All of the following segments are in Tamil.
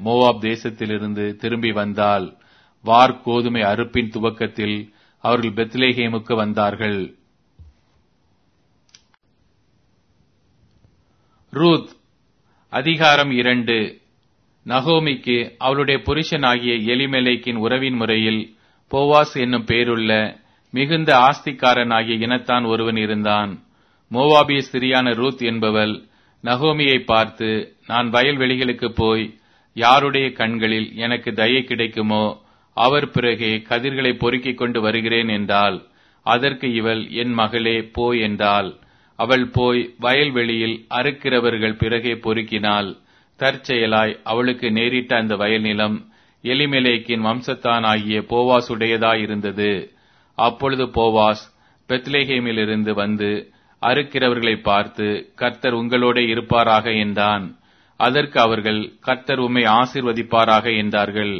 மோவாப் தேசத்திலிருந்து திரும்பி வந்தாள். வார்கோதுமை அறுப்பின் துவக்கத்தில் அவர்கள் பெத்லேஹேமுக்கு வந்தார்கள். ரூத் அதிகாரம் 2. நகோமிக்கு அவளுடைய புருஷனாகிய எலிமெலேக்கின் உறவின் முறையில் போவாஸ் என்னும் பேருள்ள மிகுந்த ஆஸ்திக்காரனாகிய இனத்தான் ஒருவன் இருந்தான். மோவாபிய ஸ்திரியான ரூத் என்பவள் நகோமியை பார்த்து, நான் வயல்வெளிகளுக்கு போய் யாருடைய கண்களில் எனக்கு தயை கிடைக்குமோ அவர் பிறகே கதிர்களை பொறுக்கிக் கொண்டு வருகிறேன் என்றாள். அதற்கு இவள், என் மகளே போ என்றாள். அவள் போய் வயல்வெளியில் அறுக்கிறவர்கள் பிறகே பொறுக்கினாள். தற்செயலாய் அவளுக்கு நேரிட்ட அந்த வயல் நிலம் எலிமெலேக்கின் வம்சத்தானாகிய போவாசுடையதாயிருந்தது. அப்பொழுது போவாஸ் பெத்லேஹேமிலிருந்து வந்து அறுக்கிறவர்களை பார்த்து, கர்த்தர் உங்களோட இருப்பாராக என்றான். அதற்கு அவர்கள், கர்த்தர் உம்மை ஆசீர்வதிப்பாராக என்றார்கள்.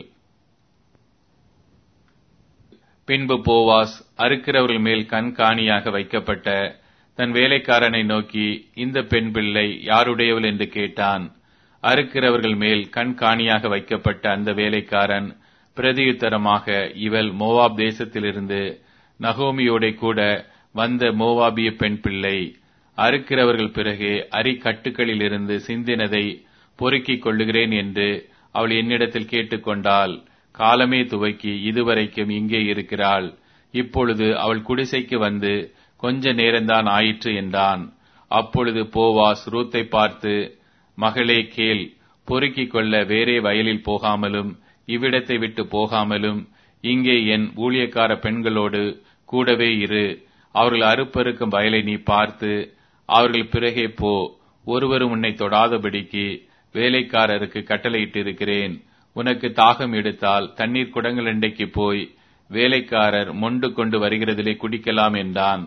பின்பு போவாஸ் அறுக்கிறவர்கள் மேல் கண்காணியாக வைக்கப்பட்ட தன் வேலைக்காரனை நோக்கி, இந்த பெண் பிள்ளை யாருடையவள் என்று கேட்டான். அறுக்கிறவர்கள் மேல் கண்காணியாக வைக்கப்பட்ட அந்த வேலைக்காரன் பிரதியுத்தரமாக, இவள் மோவாப் தேசத்திலிருந்து நகோமியோட கூட வந்த மோவாபிய பெண் பிள்ளை. அறுக்கிறவர்கள் பிறகு அரிக்கட்டுகளிலிருந்து சிந்தினதை பொறுக்கிக் கொள்ளுகிறேன் என்று அவள் என்னிடத்தில் கேட்டுக்கொண்டாள். காலமே துவக்கி இதுவரைக்கும் இங்கே இருக்கிறாள். இப்பொழுது அவள் குடிசைக்கு வந்து கொஞ்ச நேரம்தான் ஆயிற்று என்றான். அப்பொழுது போவாஸ் ரூத்தை பார்த்து, மகளே கேள், பொறுக்கிக் கொள்ள வேறே வயலில் போகாமலும் இவ்விடத்தை விட்டு போகாமலும் இங்கே என் ஊழியக்கார பெண்களோடு கூடவே இரு. அவர்கள் அறுப்பறுக்கும் வயலை நீ பார்த்து அவர்கள் பிறகே போ. ஒருவரும் உன்னை தொடாதபடிக்கு வேலைக்காரருக்கு கட்டளையிட்டிருக்கிறேன். உனக்கு தாகம் எடுத்தால் தண்ணீர் குடங்கள் அண்டைக்கு போய் வேலைக்காரர் மொண்டு கொண்டு வருகிறதிலே குடிக்கலாம் என்றான்.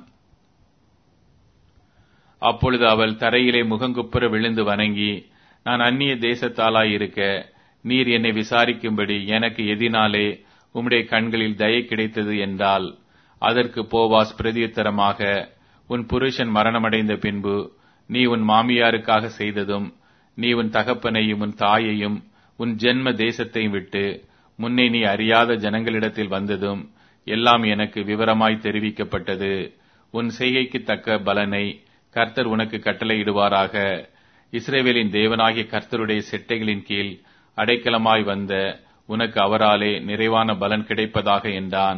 அப்பொழுது அவள் தரையிலே முகங்குப்புற விழுந்து வணங்கி, நான் அந்நிய தேசத்தாலாயிருக்க நீர் என்னை விசாரிக்கும்படி எனக்கு எதினாலே உம்முடைய கண்களில் தயை கிடைத்தது என்றாள். அதற்கு போவாஸ் பிரதியுத்தரமாக, உன் புருஷன் மரணமடைந்த பின்பு நீ உன் மாமியாருக்காக செய்ததும், நீ உன் தகப்பனையும் உன் தாயையும் உன் ஜென்ம தேசத்தையும் விட்டு முன்னே நீ அறியாத ஜனங்களிடத்தில் வந்ததும் எல்லாம் எனக்கு விவரமாய் தெரிவிக்கப்பட்டது. உன் செய்கைக்கு தக்க பலனை கர்த்தர் உனக்கு கட்டளையிடுவாராக. இஸ்ரவேலின் தேவனாகிய கர்த்தருடைய செட்டைகளின் கீழ் அடைக்கலமாய் வந்த உனக்கு அவராலே நிறைவான பலன் கிடைப்பதாக என்றான்.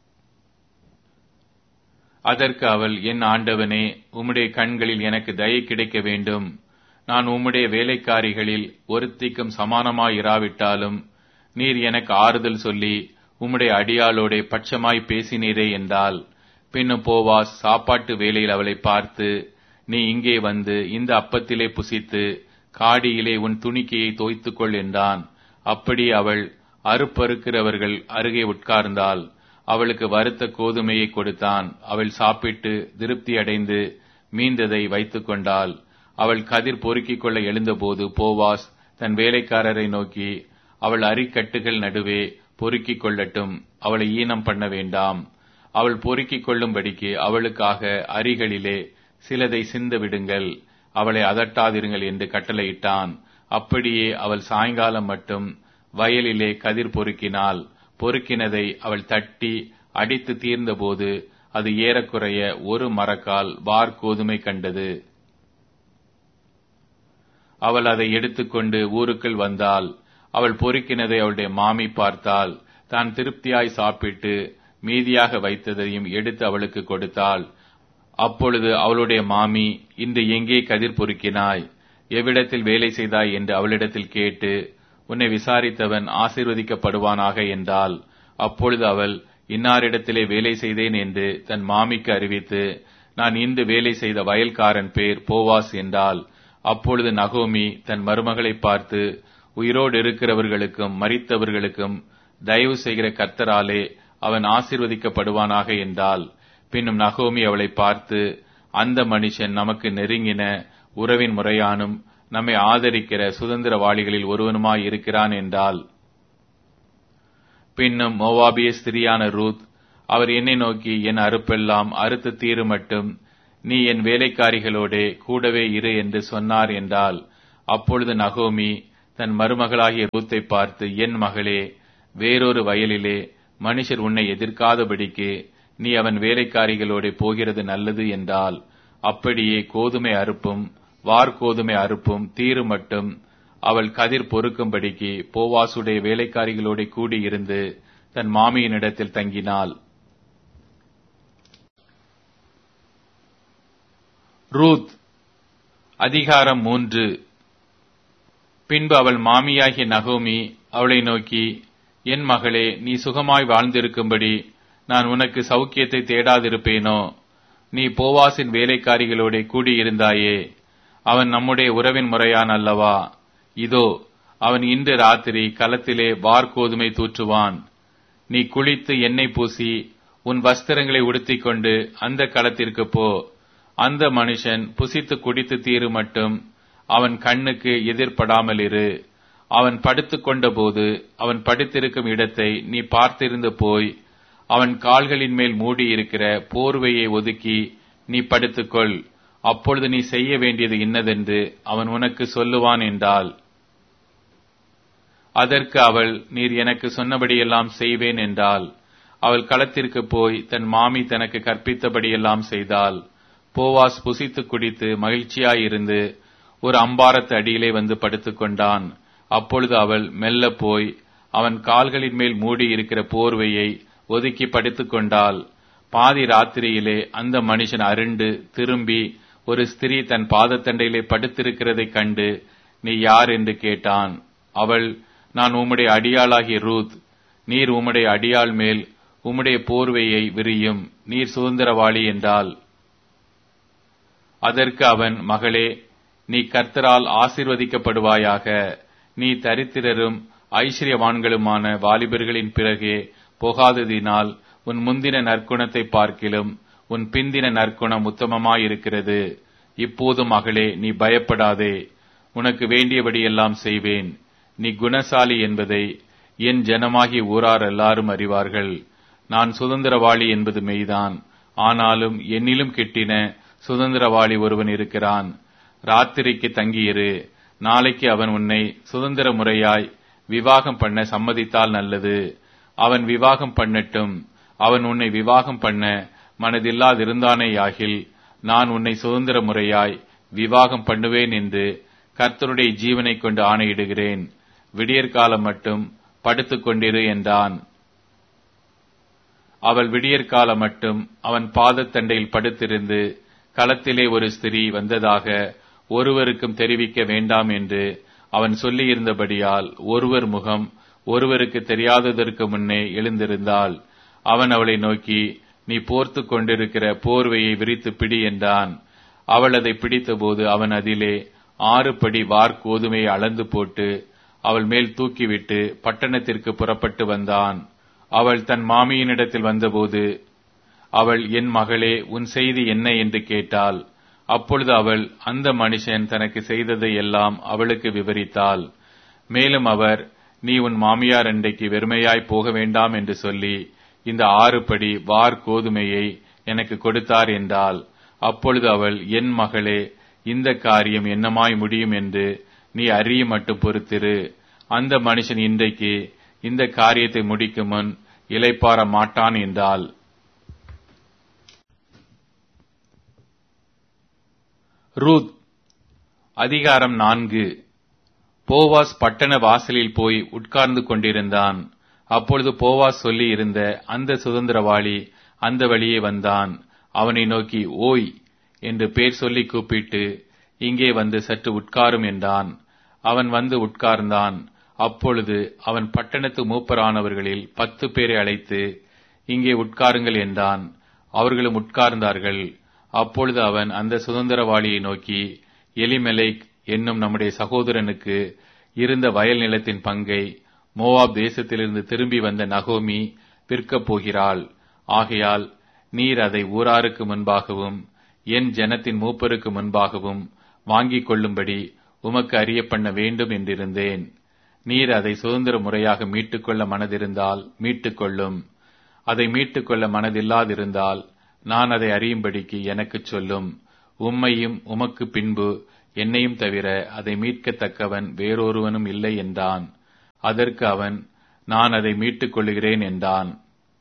அதற்கு அவள், என் ஆண்டவனே, உம்முடைய கண்களில் எனக்கு தயை கிடைக்க வேண்டும். நான் உம்முடைய வேலைக்காரிகளில் ஒருத்திக்கும் சமானமாயிராவிட்டாலும் நீர் எனக்கு ஆறுதல் சொல்லி உம்முடைய அடியாளோட பட்சமாய் பேசினீரே என்றால். பின்னும் போவாஸ் சாப்பாட்டு வேளையில் அவளை பார்த்து, நீ இங்கே வந்து இந்த அப்பத்திலே புசித்து காடியிலே உன் துணிக்கையை தோய்த்துக்கொள் என்றான். அப்படி அவள் அறுப்பறுக்கிறவர்கள் அருகே உட்கார்ந்தாள். அவளுக்கு வறுத்த கோதுமையை கொடுத்தான். அவள் சாப்பிட்டு திருப்தி அடைந்து மீந்ததை வைத்துக் கொண்டாள். அவள் கதிர் பொறுக்கிக் கொள்ள எழுந்தபோது போவாஸ் தன் வேலைக்காரரை நோக்கி, அவள் அரிக்கட்டுகள் நடுவே பொறுக்கிக் கொள்ளட்டும், அவளை ஈனம் பண்ண வேண்டாம். அவள் பொறுக்கிக் கொள்ளும்படிக்கு அவளுக்காக அரிகளிலே சிலதை சிந்த விடுங்கள், அவளை அதட்டாதிருங்கள் என்று கட்டளையிட்டான். அப்படியே அவள் சாயங்காலம் மட்டும் வயலிலே கதிர் பொறுக்கினாள். பொறுக்கினதை அவள் தட்டி அடித்து தீர்ந்தபோது அது ஏறக்குறைய ஒரு மரக்கால் வார்கோதுமை கண்டது. அவள் அதை எடுத்துக்கொண்டு ஊருக்குள் வந்தாள். அவள் பொறுக்கினதை அவளுடைய மாமி பார்த்தாள். தான் திருப்தியாய் சாப்பிட்டு மீதியாக வைத்ததையும் எடுத்து அவளுக்கு கொடுத்தாள். அப்பொழுது அவளுடைய மாமி, இன்று எங்கே கதிர் பொறுக்கினாய், எவ்விடத்தில் வேலை செய்தாய் என்று அவளிடத்தில் கேட்டு, உன்னை விசாரித்தவன் ஆசீர்வதிக்கப்படுவானாக என்றாள். அப்பொழுது அவள், இன்னாரிடத்திலே வேலை செய்தேன் என்று தன் மாமிக்கு அறிவித்து, நான் இன்று வேலை செய்த வயல்காரன் பேர் போவாஸ் என்றாள். அப்பொழுது நகோமி தன் மருமகளை பார்த்து, உயிரோடு இருக்கிறவர்களுக்கும் மரித்தவர்களுக்கும் தயவு செய்கிற கர்த்தராலே அவன் ஆசீர்வதிக்கப்படுவானாக என்றாள். பின்னும் நகோமி அவளை பார்த்து, அந்த மனுஷன் நமக்கு நெருங்கின உறவின் முறையானும் நம்மை ஆதரிக்கிற சுதந்திரவாளிகளில் ஒருவனுமாய் இருக்கிறான் என்றாள். பின்னும் மோவாபிய ஸ்திரியான ரூத், அவர் என்னை நோக்கி, என் அறுப்பெல்லாம் அறுத்து தீரு மட்டும் நீ என் வேலைக்காரிகளோடே கூடவே இரு என்று சொன்னார் என்றால். அப்பொழுது நகோமி தன் மருமகளாகிய ரூத்தை பார்த்து, என் மகளே, வேறொரு வயலிலே மனுஷர் உன்னை எதிர்க்காதபடிக்கு நீ அவன் வேலைக்காரிகளோட போகிறது நல்லது என்றால், அப்படியே கோதுமை அறுப்பும் வார்கோதுமை அறுப்பும் தீரு மட்டும் அவள் கதிர் பொறுக்கும்படிக்கு போவாசுடைய வேலைக்காரிகளோட கூடியிருந்து தன் மாமியினிடத்தில் தங்கினாள். ரூத் அதிகாரம் 3. பின்பு அவள் மாமியாகிய நகோமி அவளை நோக்கி, என் மகளே, நீ சுகமாய் வாழ்ந்திருக்கும்படி நான் உனக்கு சௌக்கியத்தை தேடாதிருப்பேனோ? நீ போவாசின் வேலைக்காரிகளோட கூடியிருந்தாயே, அவன் நம்முடைய உறவின் முறையான் அல்லவா? இதோ அவன் இன்று ராத்திரி களத்திலே வார்கோதுமை தூற்றுவான். நீ குளித்து எண்ணெய் பூசி உன் வஸ்திரங்களை உடுத்திக் கொண்டு அந்த களத்திற்கு போ. அந்த மனுஷன் புசித்து குடித்து தீரு மட்டும் அவன் கண்ணுக்கு எதிர்படாமல் இரு. அவன் படுத்துக் கொண்ட போது அவன் படுத்திருக்கும் இடத்தை நீ பார்த்திருந்து போய் அவன் கால்களின் மேல் மூடியிருக்கிற போர்வையை ஒதுக்கி நீ படுத்துக்கொள். அப்பொழுது நீ செய்ய வேண்டியது இன்னதென்று அவன் உனக்கு சொல்லுவான் என்றாள். அதற்கு அவள், நீர் எனக்கு சொன்னபடியெல்லாம் செய்வேன் என்றாள். அவள் களத்திற்கு போய் தன் மாமி தனக்கு கற்பித்தபடியெல்லாம் செய்தாள். போவாஸ் புசித்து குடித்து மகிழ்ச்சியாயிருந்து ஒரு அம்பாரத்து அடியிலே வந்து படுத்துக்கொண்டான். அப்பொழுது அவள் மெல்ல போய் அவன் கால்களின் மேல் மூடி இருக்கிற போர்வையை ஒதுக்கி படுத்துக்கொண்டாள். பாதி ராத்திரியிலே அந்த மனுஷன் அருண்டு திரும்பி ஒரு ஸ்திரீ தன் பாதத்தண்டையிலே படுத்திருக்கிறதைக் கண்டு, நீ யார் என்று கேட்டான். அவள், நான் உம்முடைய அடியாளாகிய ரூத். நீர் உம்முடைய அடியாள் மேல் உம்முடைய போர்வையை விரியும். நீர் சுதந்திரவாளி என்றாள். அதற்கு அவன், மகளே, நீ கர்த்தரால் ஆசீர்வதிக்கப்படுவாயாக. நீ தரித்திரரும் ஐஸ்வர்யவான்களுமான வாலிபர்களின் பிறகே போகாததினால் உன் முந்தின நற்குணத்தை பார்க்கிலும் உன் பிந்தின நற்குணம் உத்தமமாயிருக்கிறது. இப்போது மகளே, நீ பயப்படாதே. உனக்கு வேண்டியபடியெல்லாம் செய்வேன். நீ குணசாலி என்பதை என் ஜனமாகிய ஊரார் எல்லாரும் அறிவார்கள். நான் சுதந்திரவாளி என்பது மெய்தான். ஆனாலும் என்னிலும் கெட்டின சுதந்திரவாளி ஒருவன் இருக்கிறான். ராத்திரிக்கு தங்கியிரு. நாளைக்கு அவன் உன்னை சுதந்திர முறையாய் விவாகம் பண்ண சம்மதித்தால் நல்லது. அவன் விவாகம் பண்ணட்டும். அவன் உன்னை விவாகம் பண்ண மனதில்லாதிருந்தானேயாகில் நான் உன்னை சுதந்திர முறையாய் விவாகம் பண்ணுவேன் என்று கர்த்தருடைய ஜீவனை கொண்டு ஆணையிடுகிறேன். விடியற்காலம் மட்டும் படுத்துக் கொண்டிரு என்றான். அவள் விடியற்காலம் மட்டும் அவன் பாதத்தண்டையில் படுத்திருந்து களத்திலே ஒரு ஸ்திரீ வந்ததாக ஒருவருக்கும் தெரிவிக்க வேண்டாம் என்று அவன் சொல்லியிருந்தபடியால் ஒருவர் முகம் ஒருவருக்கு தெரியாததற்கு முன்னே எழுந்திருந்தாள். அவன் அவளை நோக்கி, நீ போர்த்து கொண்டிருக்கிற போர்வையை விரித்து பிடி என்றான். அவள் அதை பிடித்தபோது அவன் அதிலே 6 படி வார்கோதுமையை அளந்து போட்டு அவள் மேல் தூக்கிவிட்டு பட்டணத்திற்கு புறப்பட்டு வந்தான். அவள் தன் மாமியினிடத்தில் வந்தபோது அவள், என் மகளே, உன் செய்தி என்ன என்று கேட்டாள். அப்பொழுது அவள் அந்த மனுஷன் தனக்கு செய்ததை எல்லாம் அவளுக்கு விவரித்தாள். மேலும் அவர், நீ உன் மாமியார் அண்டைக்கு வெறுமையாய் போக வேண்டாம் என்று சொல்லி இந்த 6 படி வார்கோதுமையை எனக்கு கொடுத்தார் என்றாள். அப்பொழுது அவள், என் மகளே, இந்த காரியம் என்னமாய் முடியும் என்று நீ அறிய மட்டும் பொறுத்திரு. அந்த மனுஷன் இன்றைக்கு இந்த காரியத்தை முடிக்கும் முன் இளைப்பாற மாட்டான் என்றாள். ரூத் அதிகாரம் 4. போவாஸ் பட்டண வாசலில் போய் உட்கார்ந்து கொண்டிருந்தான். அப்பொழுது போவாஸ் சொல்லி இருந்த அந்த சுதந்திரவாளி அந்த வழியே வந்தான். அவனை நோக்கி, ஓய் என்று பேர் சொல்லி கூப்பிட்டு, இங்கே வந்து சற்று உட்காரும் என்றான். அவன் வந்து உட்கார்ந்தான். அப்பொழுது அவன் பட்டணத்து மூப்பரானவர்களில் 10 பேரை அழைத்து, இங்கே உட்காருங்கள் என்றான். அவர்களும் உட்கார்ந்தார்கள். அப்பொழுது அவன் அந்த சுதந்திரவாளியை நோக்கி, எலிமெலேக் என்னும் நம்முடைய சகோதரனுக்கு இருந்த வயல் நிலத்தின் பங்கை மோவாப் தேசத்திலிருந்து திரும்பி வந்த நகோமி விற்கப் போகிறாள். ஆகையால் நீர் அதை ஊராருக்கு முன்பாகவும் என் ஜனத்தின் மூப்பருக்கு முன்பாகவும் வாங்கிக் கொள்ளும்படி உமக்கு அறிய பண்ண வேண்டும் என்றிருந்தேன். நீர் அதை சுதந்திர முறையாக மீட்டுக்கொள்ள மனதிருந்தால் மீட்டுக்கொள்ளும். அதை மீட்டுக்கொள்ள மனதில்லாதிருந்தால் நான் அதை அறியும்படிக்கு எனக்குச் சொல்லும். உம்மையும் உமக்கு பின்பு என்னையும் தவிர அதை மீட்கத்தக்கவன் வேறொருவனும் இல்லை என்றான். அதற்கு அவன், நான் அதை மீட்டுக் கொள்ளுகிறேன் என்றான்.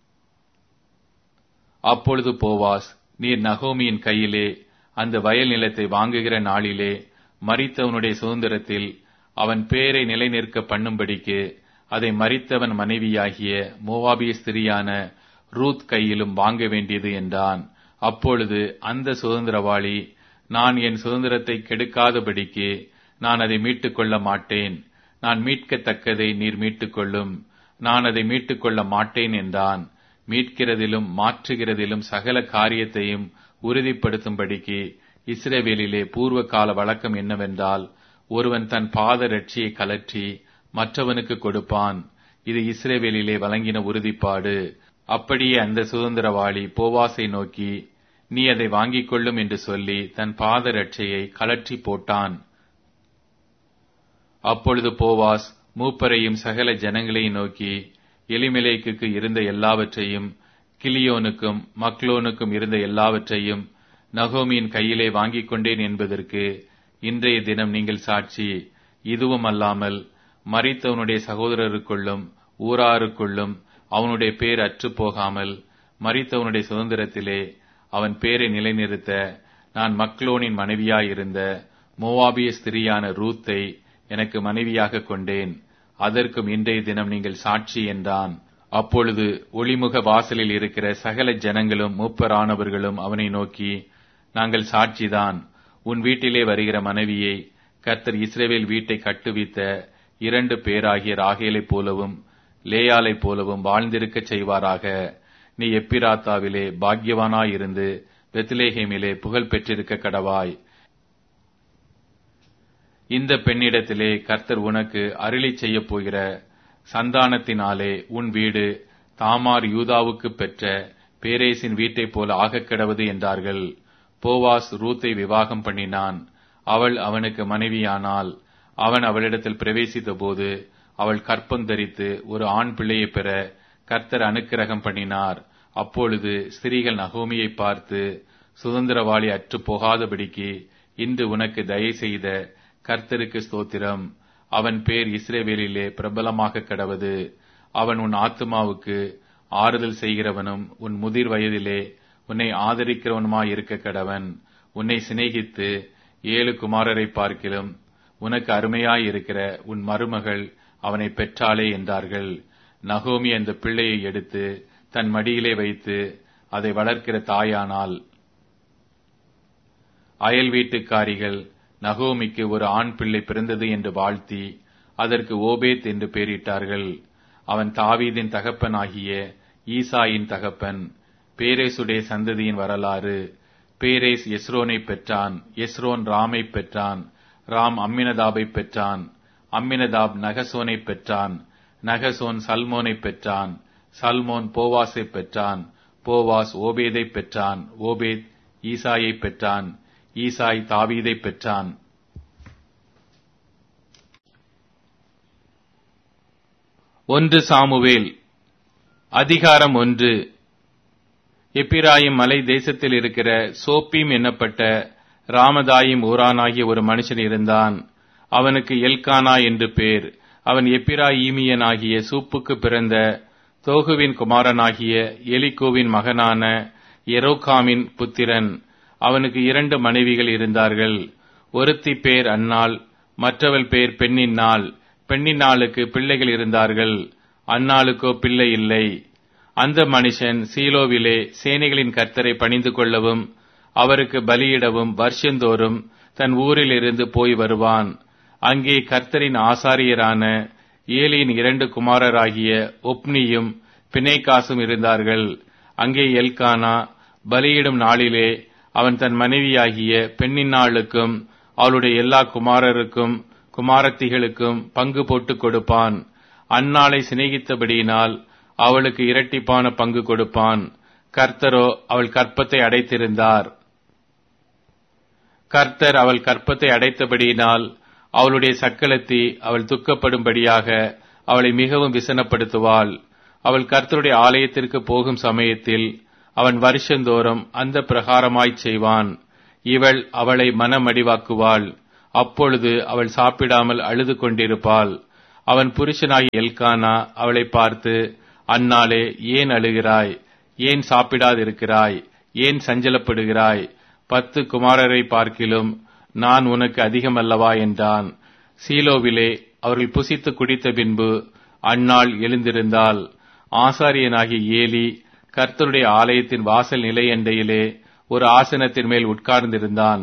அப்பொழுது போவாஸ், நீர் நகோமியின் கையிலே அந்த வயல் நிலத்தை வாங்குகிற நாளிலே மரித்தவனுடைய சுதந்திரத்தில் அவன் பேரை நிலைநிற்க பண்ணும்படிக்கு அதை மரித்தவன் மனைவியாகிய மோவாபிய ஸ்திரியான ரூத் கையிலும் வாங்க வேண்டியது என்றான். அப்பொழுது அந்த சுதந்திரவாளி, நான் என் சுதந்திரத்தை கெடுக்காதபடிக்கு நான் அதை மீட்டுக் கொள்ள மாட்டேன். நான் மீட்கத்தக்கதை நீர் மீட்டுக் கொள்ளும். நான் அதை மீட்டுக் கொள்ள மாட்டேன் என்றான். மீட்கிறதிலும் மாற்றுகிறதிலும் சகல காரியத்தையும் உறுதிப்படுத்தும்படிக்கு இஸ்ரவேலிலே பூர்வ கால வழக்கம் என்னவென்றால், ஒருவன் தன் பாத ரட்சியை கலற்றி மற்றவனுக்கு கொடுப்பான். இது இஸ்ரவேலிலே வழங்கின உறுதிப்பாடு. அப்படியே அந்த சுதந்திரவாளி போவாசை நோக்கி, நீ அதை வாங்கிக் கொள்ளும் என்று சொல்லி தன் பாத ரட்சையை கலற்றி போட்டான். அப்பொழுது போவாஸ் மூப்பரையும் சகல ஜனங்களையும் நோக்கி, எலிமெலேக்குக்கு இருந்த எல்லாவற்றையும், கிலியோனுக்கும் மக்லோனுக்கும் இருந்த எல்லாவற்றையும் நகோமியின் கையிலே வாங்கிக் கொண்டேன் என்பதற்கு இன்றைய தினம் நீங்கள் சாட்சி. இதுவும் அல்லாமல் மரித்தவனுடைய சகோதரருக்குள்ளும் ஊராருக்குள்ளும் அவனுடைய பேர் அற்று போகாமல் மரித்தவனுடைய சுதந்திரத்திலே அவன் பேரை நிலைநிறுத்த நான் மக்லோனின் மனைவியாயிருந்த மோவாபிய ஸ்திரியான ரூத்தை எனக்கு மனைவியாக கொண்டேன். அதற்கும் இன்றைய தினம் நீங்கள் சாட்சி என்றான். அப்பொழுது ஒளிமுக வாசலில் இருக்கிற சகல ஜனங்களும் மூப்பரானவர்களும் அவனை நோக்கி, நாங்கள் சாட்சிதான். உன் வீட்டிலே வருகிற மனைவியை கர்த்தர் இஸ்ரவேல் வீட்டை கட்டுவித்த 2 பேராகிய ராகேலைப் போலவும் லேயாளைப் போலவும் வாழ்ந்திருக்கச் செய்வாராக. நீ எப்பிராத்தாவிலே பாக்கியவானாயிருந்து பெத்லேஹேமிலே புகழ் பெற்றிருக்க கடவாய். இந்த பெண்ணிடத்திலே கர்த்தர் உனக்கு அருளிச் செய்யப் போகிற சந்தானத்தினாலே உன் வீடு தாமார் யூதாவுக்கு பெற்ற பேரேசின் வீட்டைப் போல ஆகக்கடவது என்றார்கள். போவாஸ் ரூத்தை விவாகம் பண்ணினான். அவள் அவனுக்கு மனைவியானாள். அவன் அவளிடத்தில் பிரவேசித்த போது அவள் கற்பம் தரித்து ஒரு ஆண் பிள்ளையை பெற கர்த்தர் அனுக்கிரகம் பண்ணினார். அப்பொழுது ஸ்திரீகள் நகோமியை பார்த்து, சுதந்திரவாளி அற்று போகாதபடிக்கு இன்று உனக்கு தயை செய்த கர்த்தருக்கு ஸ்தோத்திரம். அவன் பேர் இஸ்ரவேலிலே பிரபலமாக கடவது. அவன் உன் ஆத்துமாவுக்கு ஆறுதல் செய்கிறவனும் உன் முதிர் வயதிலே உன்னை ஆதரிக்கிறவனுமாயிருக்க கடவன். உன்னை சிநேகித்து 7 குமாரரை பார்க்கிலும் உனக்கு அருமையாயிருக்கிற உன் மருமகள் அவனை பெற்றாளே என்றார்கள். நகோமி அந்த பிள்ளையை எடுத்து தன் மடியிலே வைத்து அதை வளர்க்கிற தாயானாள். அயல் வீட்டுக்காரிகள் நகோமிக்கு ஒரு ஆண் பிள்ளை பிறந்தது என்று வாழ்த்தி அதற்கு ஓபேத் என்று பெயரிட்டார்கள். அவன் தாவீதின் தகப்பனாகிய ஈசாயின் தகப்பன். பேரேசுடைய சந்ததியின் வரலாறு. பேரேஸ் எஸ்ரோனை பெற்றான். எஸ்ரோன் ராமை பெற்றான். ராம் அம்மினதாபை பெற்றான். அம்மினதாப் நகசோனை பெற்றான். நகசோன் சல்மோனை பெற்றான். சல்மோன் போவாசை பெற்றான். போவாஸ் ஓபேதை பெற்றான். ஓபேத் ஈசாயை பெற்றான். ஈசாய் தாவீதை பெற்றான். ஒன்று சாமுவேல் அதிகாரம் 1. எப்பிராயிம் மலை தேசத்தில் இருக்கிற சோப்பீம் என்னப்பட்ட ராமதாயிம் ஊரானாகிய ஒரு மனுஷன் இருந்தான். அவனுக்கு எல்கானா என்று பேர். அவன் எப்பிராயீமியனாகிய சூப்புக்கு பிறந்த தோகுவின் குமாரனாகிய எலிகோவின் மகனான எரோகாமின் புத்திரன். அவனுக்கு 2 மனைவிகள் இருந்தார்கள். ஒருத்தி பேர் அன்னாள், மற்றவள் பேர் பெண்ணின்னாள். பெண்ணின்னாளுக்கு பிள்ளைகள் இருந்தார்கள். அன்னாளுக்கோ பிள்ளை இல்லை. அந்த மனுஷன் சீலோவிலே சேனைகளின் கர்த்தரை பணிந்து கொள்ளவும் அவருக்கு பலியிடவும் வருஷந்தோறும் தன் ஊரில் இருந்து போய் வருவான். அங்கே கர்த்தரின் ஆசாரியரான ஏலியின் 2 குமாரராகிய ஒப்னியும் பினேகாசும் இருந்தார்கள். அங்கே எல்கானா பலியிடும் நாளிலே அவன் தன் மனைவியாகிய பெண்ணின்னாளுக்கும் அவளுடைய எல்லா குமாரருக்கும் குமாரத்திகளுக்கும் பங்கு போட்டுக் கொடுப்பான். அன்னாளை சிநேகித்தபடியினால் அவளுக்கு இரட்டிப்பான பங்கு கொடுப்பான். கர்த்தரோ அவள் கற்பத்தை அடைத்திருந்தார். கர்த்தர் அவள் கற்பத்தை அடைத்தபடியினால் அவளுடைய சக்களத்தி அவள் துக்கப்படும்படியாக அவளை மிகவும் விசனப்படுத்துவாள். அவள் கர்த்தருடைய ஆலயத்திற்கு போகும் சமயத்தில் அவன் வருஷந்தோறும் அந்த பிரகாரமாய்ச் செய்வான். இவள் அவளை மனமடிவாக்குவாள். அப்பொழுது அவள் சாப்பிடாமல் அழுது கொண்டிருப்பாள். அவன் புருஷனாகிய எல்கானா அவளை பார்த்து, அன்னாளே, ஏன் அழுகிறாய்? ஏன் சாப்பிடாதிருக்கிறாய்? ஏன் சஞ்சலப்படுகிறாய்? 10 குமாரரை பார்க்கிலும் நான் உனக்கு அதிகமல்லவா என்றான். சீலோவிலே அவர்கள் புசித்து குடித்த பின்பு அன்னாள் எழுந்திருந்தாள். ஆசாரியனாகிய ஏலி கர்த்தருடைய ஆலயத்தின் வாசல் நிலையண்டையிலே ஒரு ஆசனத்தின் மேல் உட்கார்ந்திருந்தான்.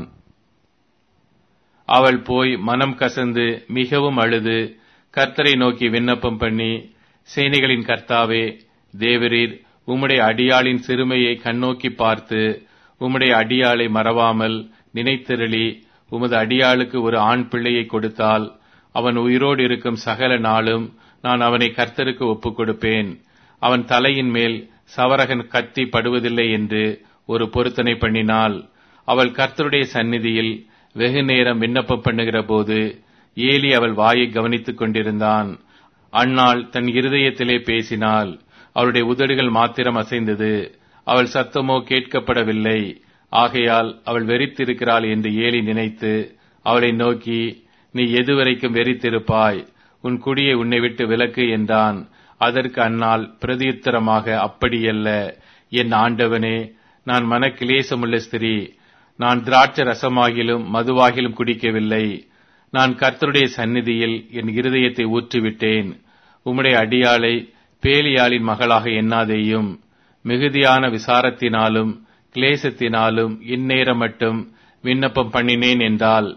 அவள் போய் மனம் கசந்து மிகவும் அழுது கர்த்தரை நோக்கி விண்ணப்பம் பண்ணி, சேனைகளின் கர்த்தாவே, தேவரீர் உம்முடைய அடியாளின் சிறுமையை கண்ணோக்கி பார்த்து உம்முடைய அடியாளை மறவாமல் நினைத்திரளி உமது அடியாளுக்கு ஒரு ஆண் பிள்ளையை கொடுத்தால் அவன் உயிரோடு இருக்கும் சகல நாளும் நான் அவனை கர்த்தருக்கு ஒப்புக் கொடுப்பேன். அவன் தலையின் மேல் சவரகன் கத்தி படுவதில்லை என்று ஒரு பொருத்தனை பண்ணினாள். அவள் கர்த்தருடைய சந்நிதியில் வெகு நேரம் விண்ணப்பம் பண்ணுகிற போது ஏலி அவள் வாயை கவனித்துக் கொண்டிருந்தான். அன்னாள் தன் இருதயத்திலே பேசினாள். அவளுடைய உதடுகள் மாத்திரம் அசைந்தது. அவள் சத்தமோ கேட்கப்படவில்லை. ஆகையால் அவள் வெறித்திருக்கிறாள் என்று ஏலி நினைத்து அவளை நோக்கி, நீ எதுவரைக்கும் வெறித்திருப்பாய்? உன் குடியை உன்னை விட்டு விலக்கு என்றான். அதற்கு அன்னாள் பிரதியுத்தரமாக, அப்படியல்ல என் ஆண்டவனே, நான் மனக்கிலேசமுள்ள ஸ்திரீ. நான் திராட்சை ரசமாகிலும் மதுவாகிலும் குடிக்கவில்லை. நான் கர்த்தருடைய சந்நிதியில் என் இருதயத்தை ஊற்றிவிட்டேன். உம்முடைய அடியாளை பேலியாளின் மகளாக எண்ணாதேயும். மிகுதியான விசாரத்தினாலும் கிளேசத்தினாலும் இந்நேரம் மட்டும் விண்ணப்பம் பண்ணினேன் என்றாள்.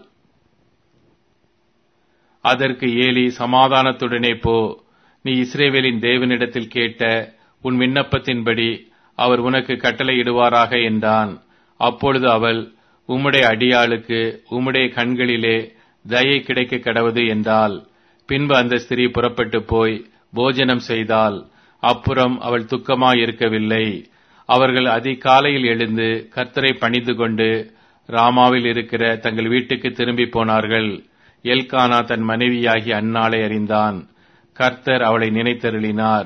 அதற்கு ஏலி, சமாதானத்துடனே போ. நீ இஸ்ரவேலின் தேவனிடத்தில் கேட்ட உன் விண்ணப்பத்தின்படி அவர் உனக்கு கட்டளையிடுவாராக என்றான். அப்பொழுது அவள், உம்முடைய அடியாளுக்கு உம்முடைய கண்களிலே தயை கிடைக்க கடவது என்றாள். பின்பு அந்த ஸ்திரீ புறப்பட்டு போய் போஜனம் செய்தாள். அப்புறம் அவள் துக்கமாயிருக்கவில்லை. அவர்கள் அதிகாலையில் எழுந்து கர்த்தரை பணிந்து கொண்டு ராமாவில் இருக்கிற தங்கள் வீட்டுக்கு திரும்பி போனார்கள். எல்கானா தன் மனைவியாகி அன்னாளை அறிந்தான். கர்த்தர் அவளை நினைத்தருளினார்.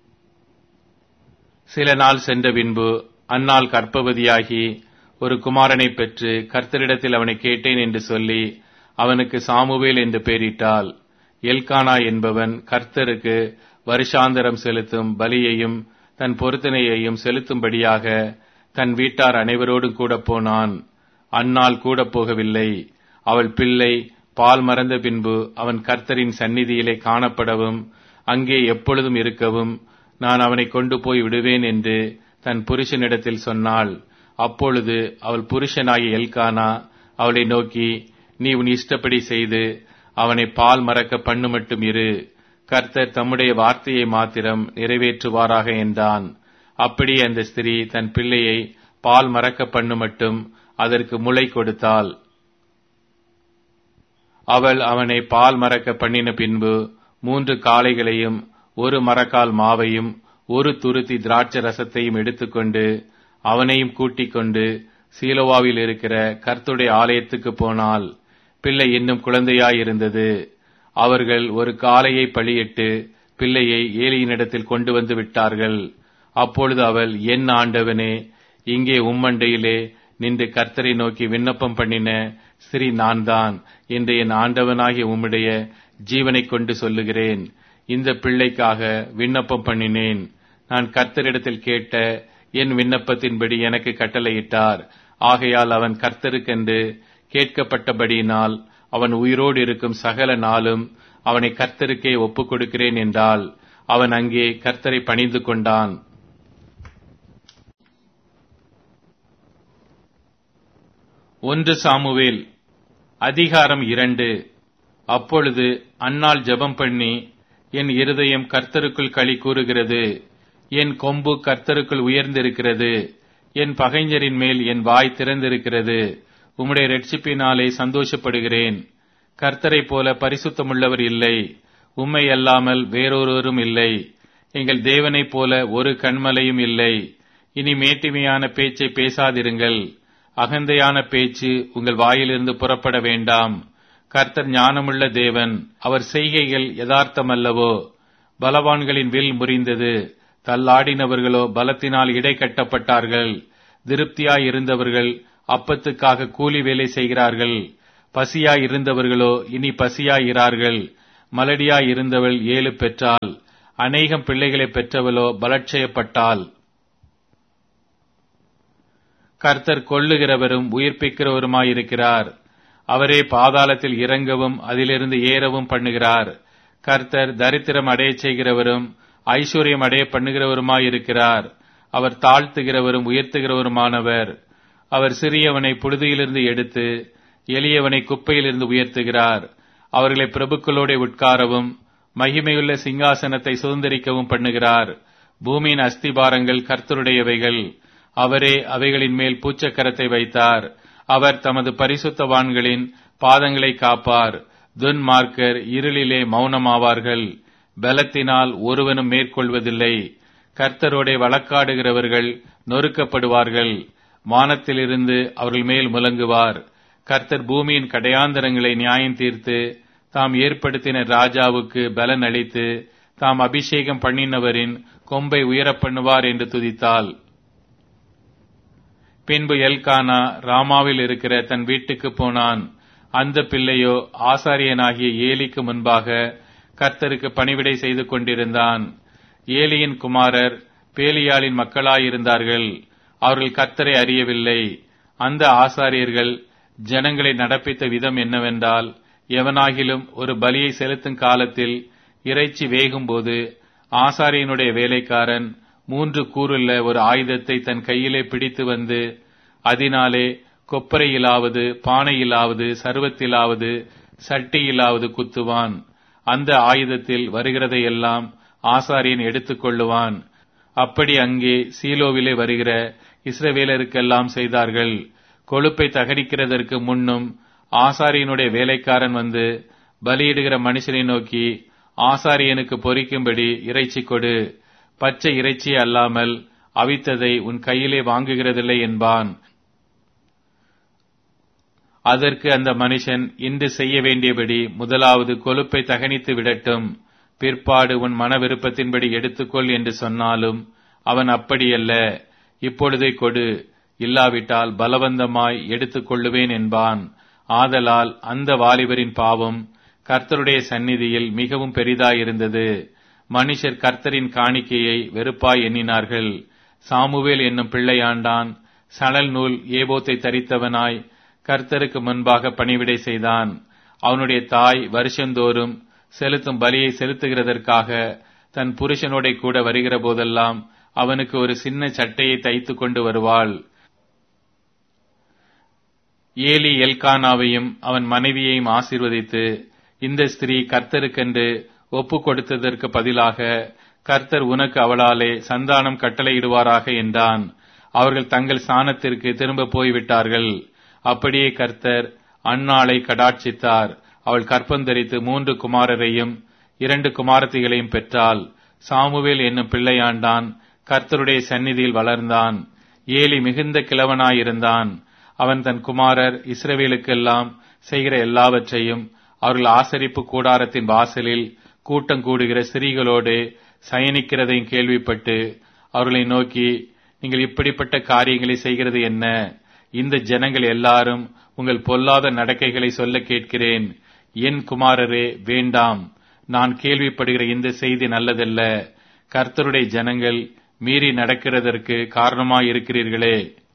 சில நாள் சென்ற பின்பு அன்னாள் கர்ப்பவதியாகி ஒரு குமாரனை பெற்று கர்த்தரிடத்தில் அவனை கேட்டேன் என்று சொல்லி அவனுக்கு சாமுவேல் என்று பெயரிட்டாள். எல்கானா என்பவன் கர்த்தருக்கு வருஷாந்தரம் செலுத்தும் பலியையும் தன் பொருத்தனையையும் செலுத்தும்படியாக தன் வீட்டார் அனைவரோடும் கூட போனான். அன்னாள் கூட போகவில்லை. அவள் பிள்ளை பால் மறந்த பின்பு அவன் கர்த்தரின் சந்நிதியிலே காணப்படவும் அங்கே எப்பொழுதும் இருக்கவும் நான் அவனை கொண்டு போய் விடுவேன் என்று தன் புருஷனிடத்தில் சொன்னாள். அப்பொழுது அவள் புருஷனாகிய எல்கானா அவளை நோக்கி, நீ உன் இஷ்டப்படி செய்து அவனை பால் மறக்க பண்ணு மட்டும் இரு. கர்த்தர் தம்முடைய வார்த்தையை மாத்திரம் நிறைவேற்றுவாராக என்றான். அப்படியே அந்த ஸ்திரீ தன் பிள்ளையை பால் மறக்க பண்ணு மட்டும் அதற்கு முளை கொடுத்தாள். அவள் அவனை பால் மறக்க பண்ணின பின்பு 3 காளைகளையும் 1 மரக்கால் மாவையும் 1 துருத்தி திராட்சை ரசத்தையும் எடுத்துக்கொண்டு அவனையும் கூட்டிக் கொண்டு சீலோவாவில் இருக்கிற கர்த்தருடைய ஆலயத்துக்கு போனாள். பிள்ளை இன்னும் குழந்தையாயிருந்தது. அவர்கள் ஒரு காளையை பலியிட்டு பிள்ளையை ஏலியினிடத்தில் கொண்டு வந்து விட்டார்கள். அப்பொழுது அவள், என் ஆண்டவனே, இங்கே உம்மண்டையிலே நின்று கர்த்தரை நோக்கி விண்ணப்பம் பண்ணின ஸ்திரீ நான் தான் என்று என் ஆண்டவனாகிய உம்முடைய ஜீவனை கொண்டு சொல்லுகிறேன். இந்த பிள்ளைக்காக விண்ணப்பம் பண்ணினேன். நான் கர்த்தரிடத்தில் கேட்ட என் விண்ணப்பத்தின்படி எனக்கு கட்டளையிட்டார். ஆகையால் அவன் கர்த்தருக்கென்று கேட்கப்பட்டபடியினால் அவன் உயிரோடு இருக்கும் சகல நாளும் அவனை கர்த்தருக்கே ஒப்புக் கொடுக்கிறேன் என்றால் அவன் அங்கே கர்த்தரை பணிந்து கொண்டான். ஒன்று சாமுவேல் அதிகாரம் 2. அப்பொழுது அன்னாள் ஜெபம் பண்ணி, என் இருதயம் கர்த்தருக்குள் களி கூறுகிறது, என் கொம்பு கர்த்தருக்குள் உயர்ந்திருக்கிறது, என் பகைஞரின் மேல் என் வாய் திறந்திருக்கிறது. உம்முடைய இரட்சிப்பினாலே சந்தோஷப்படுகிறேன். கர்த்தரை போல பரிசுத்தமுள்ளவர் இல்லை, உம்மை அல்லாமல் வேறொருவரும் இல்லை. எங்கள் தேவனைப் போல ஒரு கன்மலையும் இல்லை. இனி மேட்டிமையான பேச்சை பேசாதிருங்கள். அகந்தையான பேச்சு உங்கள் வாயிலிருந்து புறப்பட வேண்டாம். கர்த்தர் ஞானமுள்ள தேவன், அவர் செய்கைகள் யதார்த்தமல்லவோ? பலவான்களின் வில் முறிந்தது, தள்ளாடினவர்களோ பலத்தினால் இடை கட்டப்பட்டார்கள். திருப்தியாயிருந்தவர்கள் அப்பத்துக்காக கூலி வேலை செய்கிறார்கள். பசியாய் இருந்தவர்களோ இனி பசியாய் இரார்கள். மலடியாய் இருந்தவள் 7 பெற்றாள். அநேகம் பிள்ளைகளை பெற்றவளோ பலட்சயப்பட்டாள். கர்த்தர் கொல்லுகிறவரும் உயிர்ப்பிக்கிறவருமாயிருக்கிறார். அவரே பாதாளத்தில் இறங்கவும் அதிலிருந்து ஏறவும் பண்ணுகிறார். கர்த்தர் தரித்திரம் அடையச் செய்கிறவரும் ஐஸ்வர்யம் அடைய பண்ணுகிறவருமாயிருக்கிறார். அவர் தாழ்த்துகிறவரும் உயர்த்துகிறவருமானவர். அவர் சிறியவனை புழுதியிலிருந்து எடுத்து எளியவனை குப்பையிலிருந்து உயர்த்துகிறார். அவர்களை பிரபுக்களோட உட்காரவும் மகிமையுள்ள சிங்காசனத்தை சுதந்திரிக்கவும் பண்ணுகிறார். பூமியின் அஸ்திபாரங்கள் கர்த்தருடையவைகள். அவரே அவைகளின் மேல் பூச்சக்கரத்தை வைத்தார். அவர் தமது பரிசுத்தவான்களின் பாதங்களை காப்பார். துன்மார்க்கர் இருளிலே மௌனமாவார்கள். பலத்தினால் ஒருவனும் மேற்கொள்வதில்லை. கர்த்தரோட வழக்காடுகிறவர்கள் நொறுக்கப்படுவார்கள். வானத்திலிருந்து அவர்கள் மேல் முழங்குவார். கர்த்தர் பூமியின் கடையாந்தரங்களை நியாயம் தீர்த்து தாம் ஏற்படுத்தின ராஜாவுக்கு பலன் அளித்து தாம் அபிஷேகம் பண்ணினவரின் கொம்பை உயரப் பண்ணுவார் என்று துதித்தாள். பின்பு எல்கானா ராமாவில் இருக்கிற தன் வீட்டுக்கு போனான். அந்த பிள்ளையோ ஆசாரியனாகிய ஏலிக்கு முன்பாக கர்த்தருக்கு பணிவிடை செய்து கொண்டிருந்தான். ஏலியின் குமாரர் பேலியாளின் மக்களாயிருந்தார்கள். அவர்கள் கர்த்தரை அறியவில்லை. அந்த ஆசாரியர்கள் ஜனங்களை நடப்பித்த விதம் என்னவென்றால், எவனாகிலும் ஒரு பலியை செலுத்தும் காலத்தில் இறைச்சி வேகும்போது ஆசாரியனுடைய வேலைக்காரன் 3 கூறுள்ள ஒரு ஆயுதத்தை தன் கையிலே பிடித்து வந்து அதனாலே கொப்பரையிலாவது பானையிலாவது சர்வத்திலாவது சட்டியிலாவது குத்துவான். அந்த ஆயுதத்தில் வருகிறதையெல்லாம் ஆசாரியன் எடுத்துக் கொள்ளுவான். அப்படி அங்கே சீலோவிலே வருகிற இஸ்ரவேலருக்கெல்லாம் செய்தார்கள். கொழுப்பை தகனிக்கிறதற்கு முன்னும் ஆசாரியனுடைய வேலைக்காரன் வந்து பலியிடுகிற மனுஷனை நோக்கி, ஆசாரியனுக்கு பொரிக்கும்படி இறைச்சி கொடு, பச்சை இறைச்சி அல்லாமல் அவித்ததை உன் கையிலே வாங்குகிறதில்லை என்பான். அதற்கு அந்த மனுஷன், இன்று செய்ய வேண்டியபடி முதலாவது கொழுப்பை தகனித்து விடட்டும், பிற்பாடு உன் மன விருப்பத்தின்படி எடுத்துக்கொள் என்று சொன்னாலும் அவன் அப்படியல்ல, இப்பொழுதே கொடு, இல்லாவிட்டால் பலவந்தமாய் எடுத்துக் கொள்ளுவேன் என்பான். ஆதலால் அந்த வாலிபரின் பாவம் கர்த்தருடைய சந்நிதியில் மிகவும் பெரிதாயிருந்தது. மனுஷர் கர்த்தரின் காணிக்கையை வெறுப்பாய் எண்ணினார்கள். சாமுவேல் என்னும் பிள்ளையாண்டான் சணல் நூல் ஏபோத்தை தரித்தவனாய் கர்த்தருக்கு முன்பாக பணிவிடை செய்தான். அவனுடைய தாய் வருஷந்தோறும் செலுத்தும் பலியை செலுத்துகிறதற்காக தன் புருஷனோட கூட வருகிற போதெல்லாம் அவனுக்கு ஒரு சின்ன சட்டையை தைத்து கொண்டு வருவாள். ஏலி எல்கானாவையும் அவன் மனைவியையும் ஆசீர்வதித்து, இந்த ஸ்திரீ கர்த்தருக்கென்று ஒப்பு கொடுத்ததற்கு பதிலாக கர்த்தர் உனக்கு அவளாலே சந்தானம் கட்டளையிடுவாராக என்றான். அவர்கள் தங்கள் ஸ்தானத்திற்கு திரும்ப போய்விட்டார்கள். அப்படியே கர்த்தர் அன்னாளை கடாட்சித்தார். அவள் கற்பந்தரித்து 3 குமாரரையும் 2 குமாரத்திகளையும் பெற்றாள். சாமுவேல் என்னும் பிள்ளையாண்டான் கர்த்தருடைய சந்நிதியில் வளர்ந்தான். ஏலி மிகுந்த கிழவனாயிருந்தான். அவன் தன் குமாரர் இஸ்ரவேலுக்கெல்லாம் செய்கிற எல்லாவற்றையும் அவர்கள் ஆசரிப்பு கூடாரத்தின் வாசலில் கூட்டம் கூடுகிற ஸ்திரீகளோடு சயனிக்கிறதையும் கேள்விப்பட்டு அவர்களை நோக்கி, நீங்கள் இப்படிப்பட்ட காரியங்களை செய்கிறது என்ன? இந்த ஜனங்கள் எல்லாரும் உங்கள் பொல்லாத நடக்கைகளை சொல்ல கேட்கிறேன். என் குமாரரே, வேண்டாம். நான் கேள்விப்படுகிற இந்த செய்தி நல்லதல்ல. கர்த்தருடைய ஜனங்கள் மீறி நடக்கிறதற்கு காரணமாயிருக்கிறீர்களே.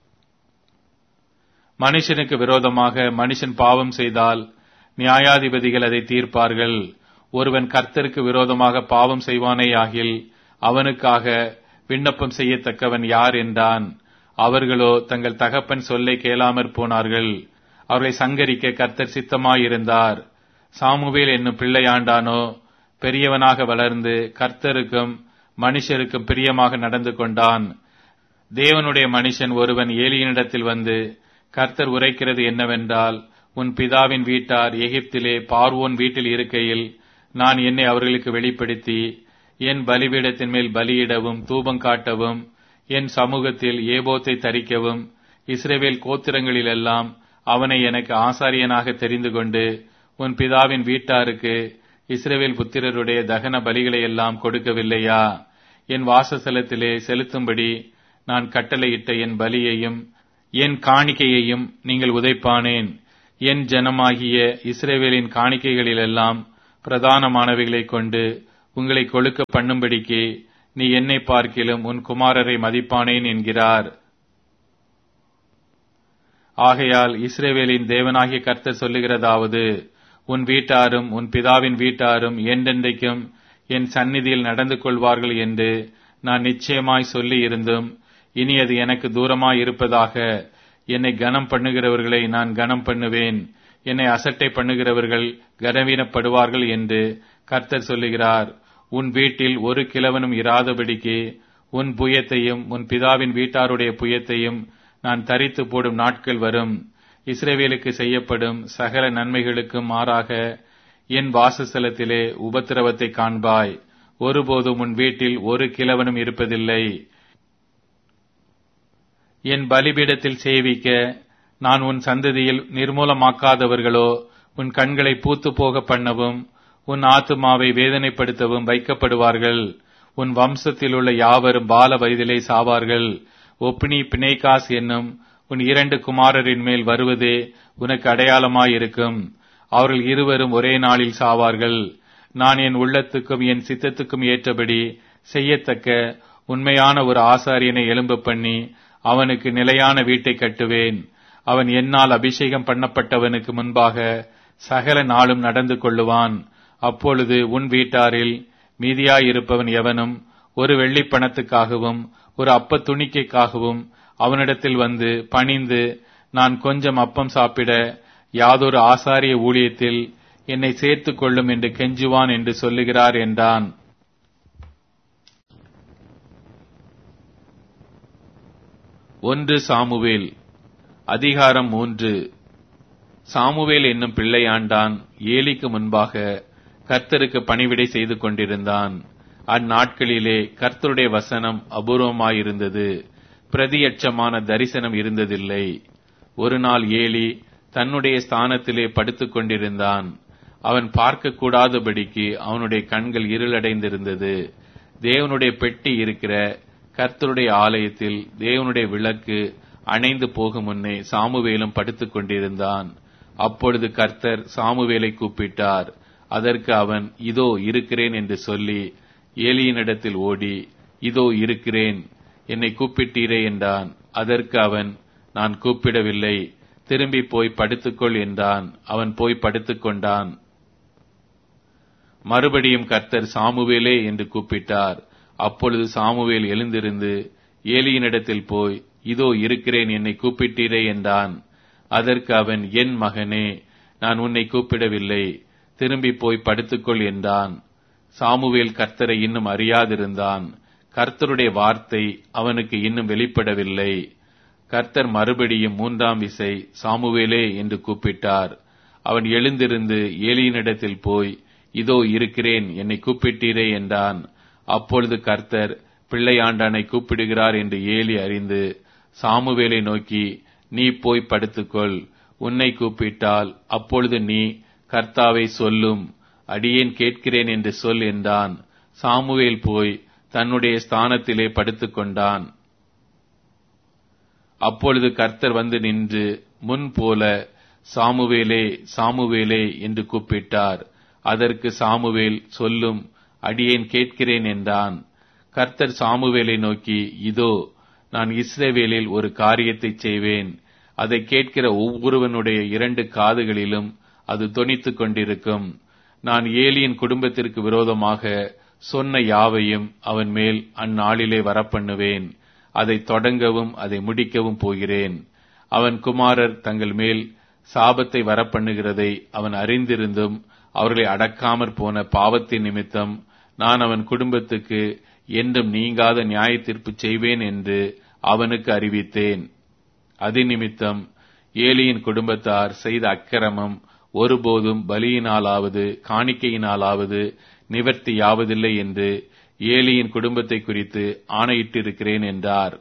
மனுஷனுக்கு விரோதமாக மனுஷன் பாவம் செய்தால் நியாயாதிபதிகள் அதை தீர்ப்பார்கள். ஒருவன் கர்த்தருக்கு விரோதமாக பாவம் செய்வானேயாகில் அவனுக்காக விண்ணப்பம் செய்யத்தக்கவன் யார் என்றான். அவர்களோ தங்கள் தகப்பன் சொல்லை கேளாமற் போனார்கள். அவர்களை சங்கரிக்க கர்த்தர் சித்தமாயிருந்தார். சாமுவேல் என்னும் பிள்ளையாண்டானோ பெரியவனாக வளர்ந்து கர்த்தருக்கும் மனுஷருக்கும் பிரியமாக நடந்து கொண்டான். தேவனுடைய மனுஷன் ஒருவன் ஏலியினிடத்தில் வந்து, கர்த்தர் உரைக்கிறது என்னவென்றால், உன் பிதாவின் வீட்டார் எகிப்திலே பார்வோன் வீட்டில் இருக்கையில் நான் என்னை அவர்களுக்கு வெளிப்படுத்தி என் பலிபீடத்தின் மேல் பலியிடவும் தூபம் காட்டவும் என் சமூகத்தில் ஏபோத்தை தரிக்கவும் இஸ்ரவேல் கோத்திரங்களிலெல்லாம் அவனை எனக்கு ஆசாரியனாக தெரிந்து கொண்டு உன் பிதாவின் வீட்டாருக்கு இஸ்ரவேல் புத்திரருடைய தகன பலிகளை எல்லாம் கொடுக்கவில்லையா? என் வாசஸ்தலத்திலே செலுத்தும்படி நான் கட்டளையிட்ட என் பலியையும் என் காணிக்கையையும் நீங்கள் உதைப்பானேன். என் ஜனமாகிய இஸ்ரவேலின் காணிக்கைகளிலெல்லாம் பிரதானமானவைகளைக் கொண்டு உங்களை கொழுக்க பண்ணும்படிக்கு நீ என்னை பார்க்கிலும் உன் குமாரரை மதிப்பானேன் என்கிறார். ஆகையால் இஸ்ரவேலின் தேவனாகிய கர்த்தர் சொல்லுகிறதாவது, உன் வீட்டாரும் உன் பிதாவின் வீட்டாரும் என்றென்றைக்கும் என் சந்நிதியில் நடந்து கொள்வார்கள் என்று நான் நிச்சயமாய் சொல்லி இருந்தும் இனி அது எனக்கு தூரமாய் இருப்பதாக. என்னை கனம் பண்ணுகிறவர்களை நான் கனம் பண்ணுவேன், என்னை அசட்டை பண்ணுகிறவர்கள் கனவீனப்படுவார்கள் என்று கர்த்தர் சொல்லுகிறார். உன் வீட்டில் ஒரு கிழவனும் இராதபடிக்கு உன் புயத்தையும் உன் பிதாவின் வீட்டாருடைய புயத்தையும் நான் தரித்து போடும் நாட்கள் வரும். இஸ்ரவேலுக்கு செய்யப்படும் சகல நன்மைகளுக்கும் மாறாக என் வாசஸ்தலத்திலே உபத்திரவத்தை காண்பாய். ஒருபோதும் உன் வீட்டில் ஒரு கிழவனும் இருப்பதில்லை. என் பலிபீடத்தில் சேவிக்க நான் உன் சந்ததியில் நிர்மூலமாக்காதவர்களோ உன் கண்களை பூத்து போக பண்ணவும் உன் ஆத்துமாவை வேதனைப்படுத்தவும் வைக்கப்படுவார்கள். உன் வம்சத்தில் உள்ள யாவரும் பால வயதிலே சாவார்கள். ஒப்னி பிணைகாஸ் என்னும் உன் 2 குமாரரின் மேல் வருவதே உனக்கு அடையாளமாயிருக்கும். அவர்கள் இருவரும் ஒரே நாளில் சாவார்கள். நான் என் உள்ளத்துக்கும் என் சித்தத்துக்கும் ஏற்றபடி செய்யத்தக்க உண்மையான ஒரு ஆசாரியனை எழும்ப பண்ணி அவனுக்கு நிலையான வீட்டை கட்டுவேன். அவன் என்னால் அபிஷேகம் பண்ணப்பட்டவனுக்கு முன்பாக சகல நாளும் நடந்து கொள்ளுவான். அப்பொழுது உன் வீட்டாரில் மீதியாயிருப்பவன் எவனும் ஒரு வெள்ளிப் பணத்துக்காகவும் ஒரு அப்ப துணிக்கைக்காகவும் அவனிடத்தில் வந்து பணிந்து, நான் கொஞ்சம் அப்பம் சாப்பிட யாதொரு ஆசாரிய ஊழியத்தில் என்னை சேர்த்துக் கொள்ளும் என்று கெஞ்சுவான் என்று சொல்லுகிறார் என்றான். 1 சாமுவேல் அதிகாரம் 3. சாமுவேல் என்னும் பிள்ளையாண்டான் ஏலிக்கு முன்பாக கர்த்தருக்கு பணிவிடை செய்து கொண்டிருந்தான். அந்நாட்களிலே கர்த்தருடைய வசனம் அபூர்வமாயிருந்தது, பிரதியட்சமான தரிசனம் இருந்ததில்லை. ஒரு நாள் ஏலி தன்னுடைய ஸ்தானத்திலே படுத்துக் கொண்டிருந்தான். அவன் பார்க்க கூடாதபடிக்கு அவனுடைய கண்கள் இருளடைந்திருந்தது. தேவனுடைய பெட்டி இருக்கிற கர்த்தருடைய ஆலயத்தில் தேவனுடைய விளக்கு அணைந்து போகும் முன்னே சாமுவேலும் படுத்துக் கொண்டிருந்தான். அப்பொழுது கர்த்தர் சாமுவேலை கூப்பிட்டார். அதற்கு அவன், இதோ இருக்கிறேன் என்று சொல்லி ஏலியினிடத்தில் ஓடி, இதோ இருக்கிறேன், என்னை கூப்பிட்டீரே என்றான். அதற்கு அவன், நான் கூப்பிடவில்லை, திரும்பி போய் படுத்துக்கொள் என்றான். அவன் போய் படுத்துக் கொண்டான். மறுபடியும் கர்த்தர் சாமுவேலே என்று கூப்பிட்டார். அப்பொழுது சாமுவேல் எழுந்திருந்து ஏலியினிடத்தில் போய், இதோ இருக்கிறேன், என்னை கூப்பிட்டீரே என்றான். அதற்கு அவன், என் மகனே, நான் உன்னை கூப்பிடவில்லை, திரும்பி போய் படுத்துக்கொள் என்றான். சாமுவேல் கர்த்தரை இன்னும் அறியாதிருந்தான். கர்த்தருடைய வார்த்தை அவனுக்கு இன்னும் வெளிப்படவில்லை. கர்த்தர் மறுபடியும் 3ஆம் விசை சாமுவேலே என்று கூப்பிட்டார். அவன் எழுந்திருந்து ஏலியினிடத்தில் போய், இதோ இருக்கிறேன், என்னை கூப்பிட்டீரே என்றான். அப்பொழுது கர்த்தர் பிள்ளையாண்டானை கூப்பிடுகிறார் என்று ஏலி அறிந்து சாமுவேலை நோக்கி, நீ போய் படுத்துக்கொள், உன்னை கூப்பிட்டால் அப்பொழுது நீ கர்த்தாவை சொல்லும், அடியேன் கேட்கிறேன் என்று சொல் என்றான். சாமுவேல் போய் தன்னுடைய ஸ்தானத்திலே படுத்துக் கொண்டான். அப்பொழுது கர்த்தர் வந்து நின்று முன் போல, சாமுவேலே, சாமுவேலே என்று கூப்பிட்டார். அதற்கு சாமுவேல், சொல்லும், அடியேன் கேட்கிறேன் என்றான். கர்த்தர் சாமுவேலை நோக்கி, இதோ நான் இஸ்ரவேலில் ஒரு காரியத்தை செய்வேன். அதை கேட்கிற ஒவ்வொருவனுடைய 2 காதுகளிலும் அது தொனித்துக் கொண்டிருக்கும். நான் ஏலியின் குடும்பத்திற்கு விரோதமாக சொன்ன யாவையும் அவன் மேல் அந்நாளிலே வரப்பண்ணுவேன். அதை தொடங்கவும் அதை முடிக்கவும் போகிறேன். அவன் குமாரர் தங்கள் மேல் சாபத்தை வரப்பண்ணுகிறதை அவன் அறிந்திருந்தும் அவர்களை அடக்காமற் போன பாவத்தின் நிமித்தம் நான் அவன் குடும்பத்துக்கு என்றும் நீங்காத நியாய தீர்ப்பு செய்வேன் என்று அவனுக்கு அறிவித்தேன். அது நிமித்தம் ஏலியின் குடும்பத்தார் செய்த அக்கிரமம் ஒருபோதும் பலியினாலாவது காணிக்கையினாலாவது நிவர்த்தியாவதில்லை என்று ஏலியின் குடும்பத்தை குறித்து ஆணையிட்டிருக்கிறேன் என்றார்.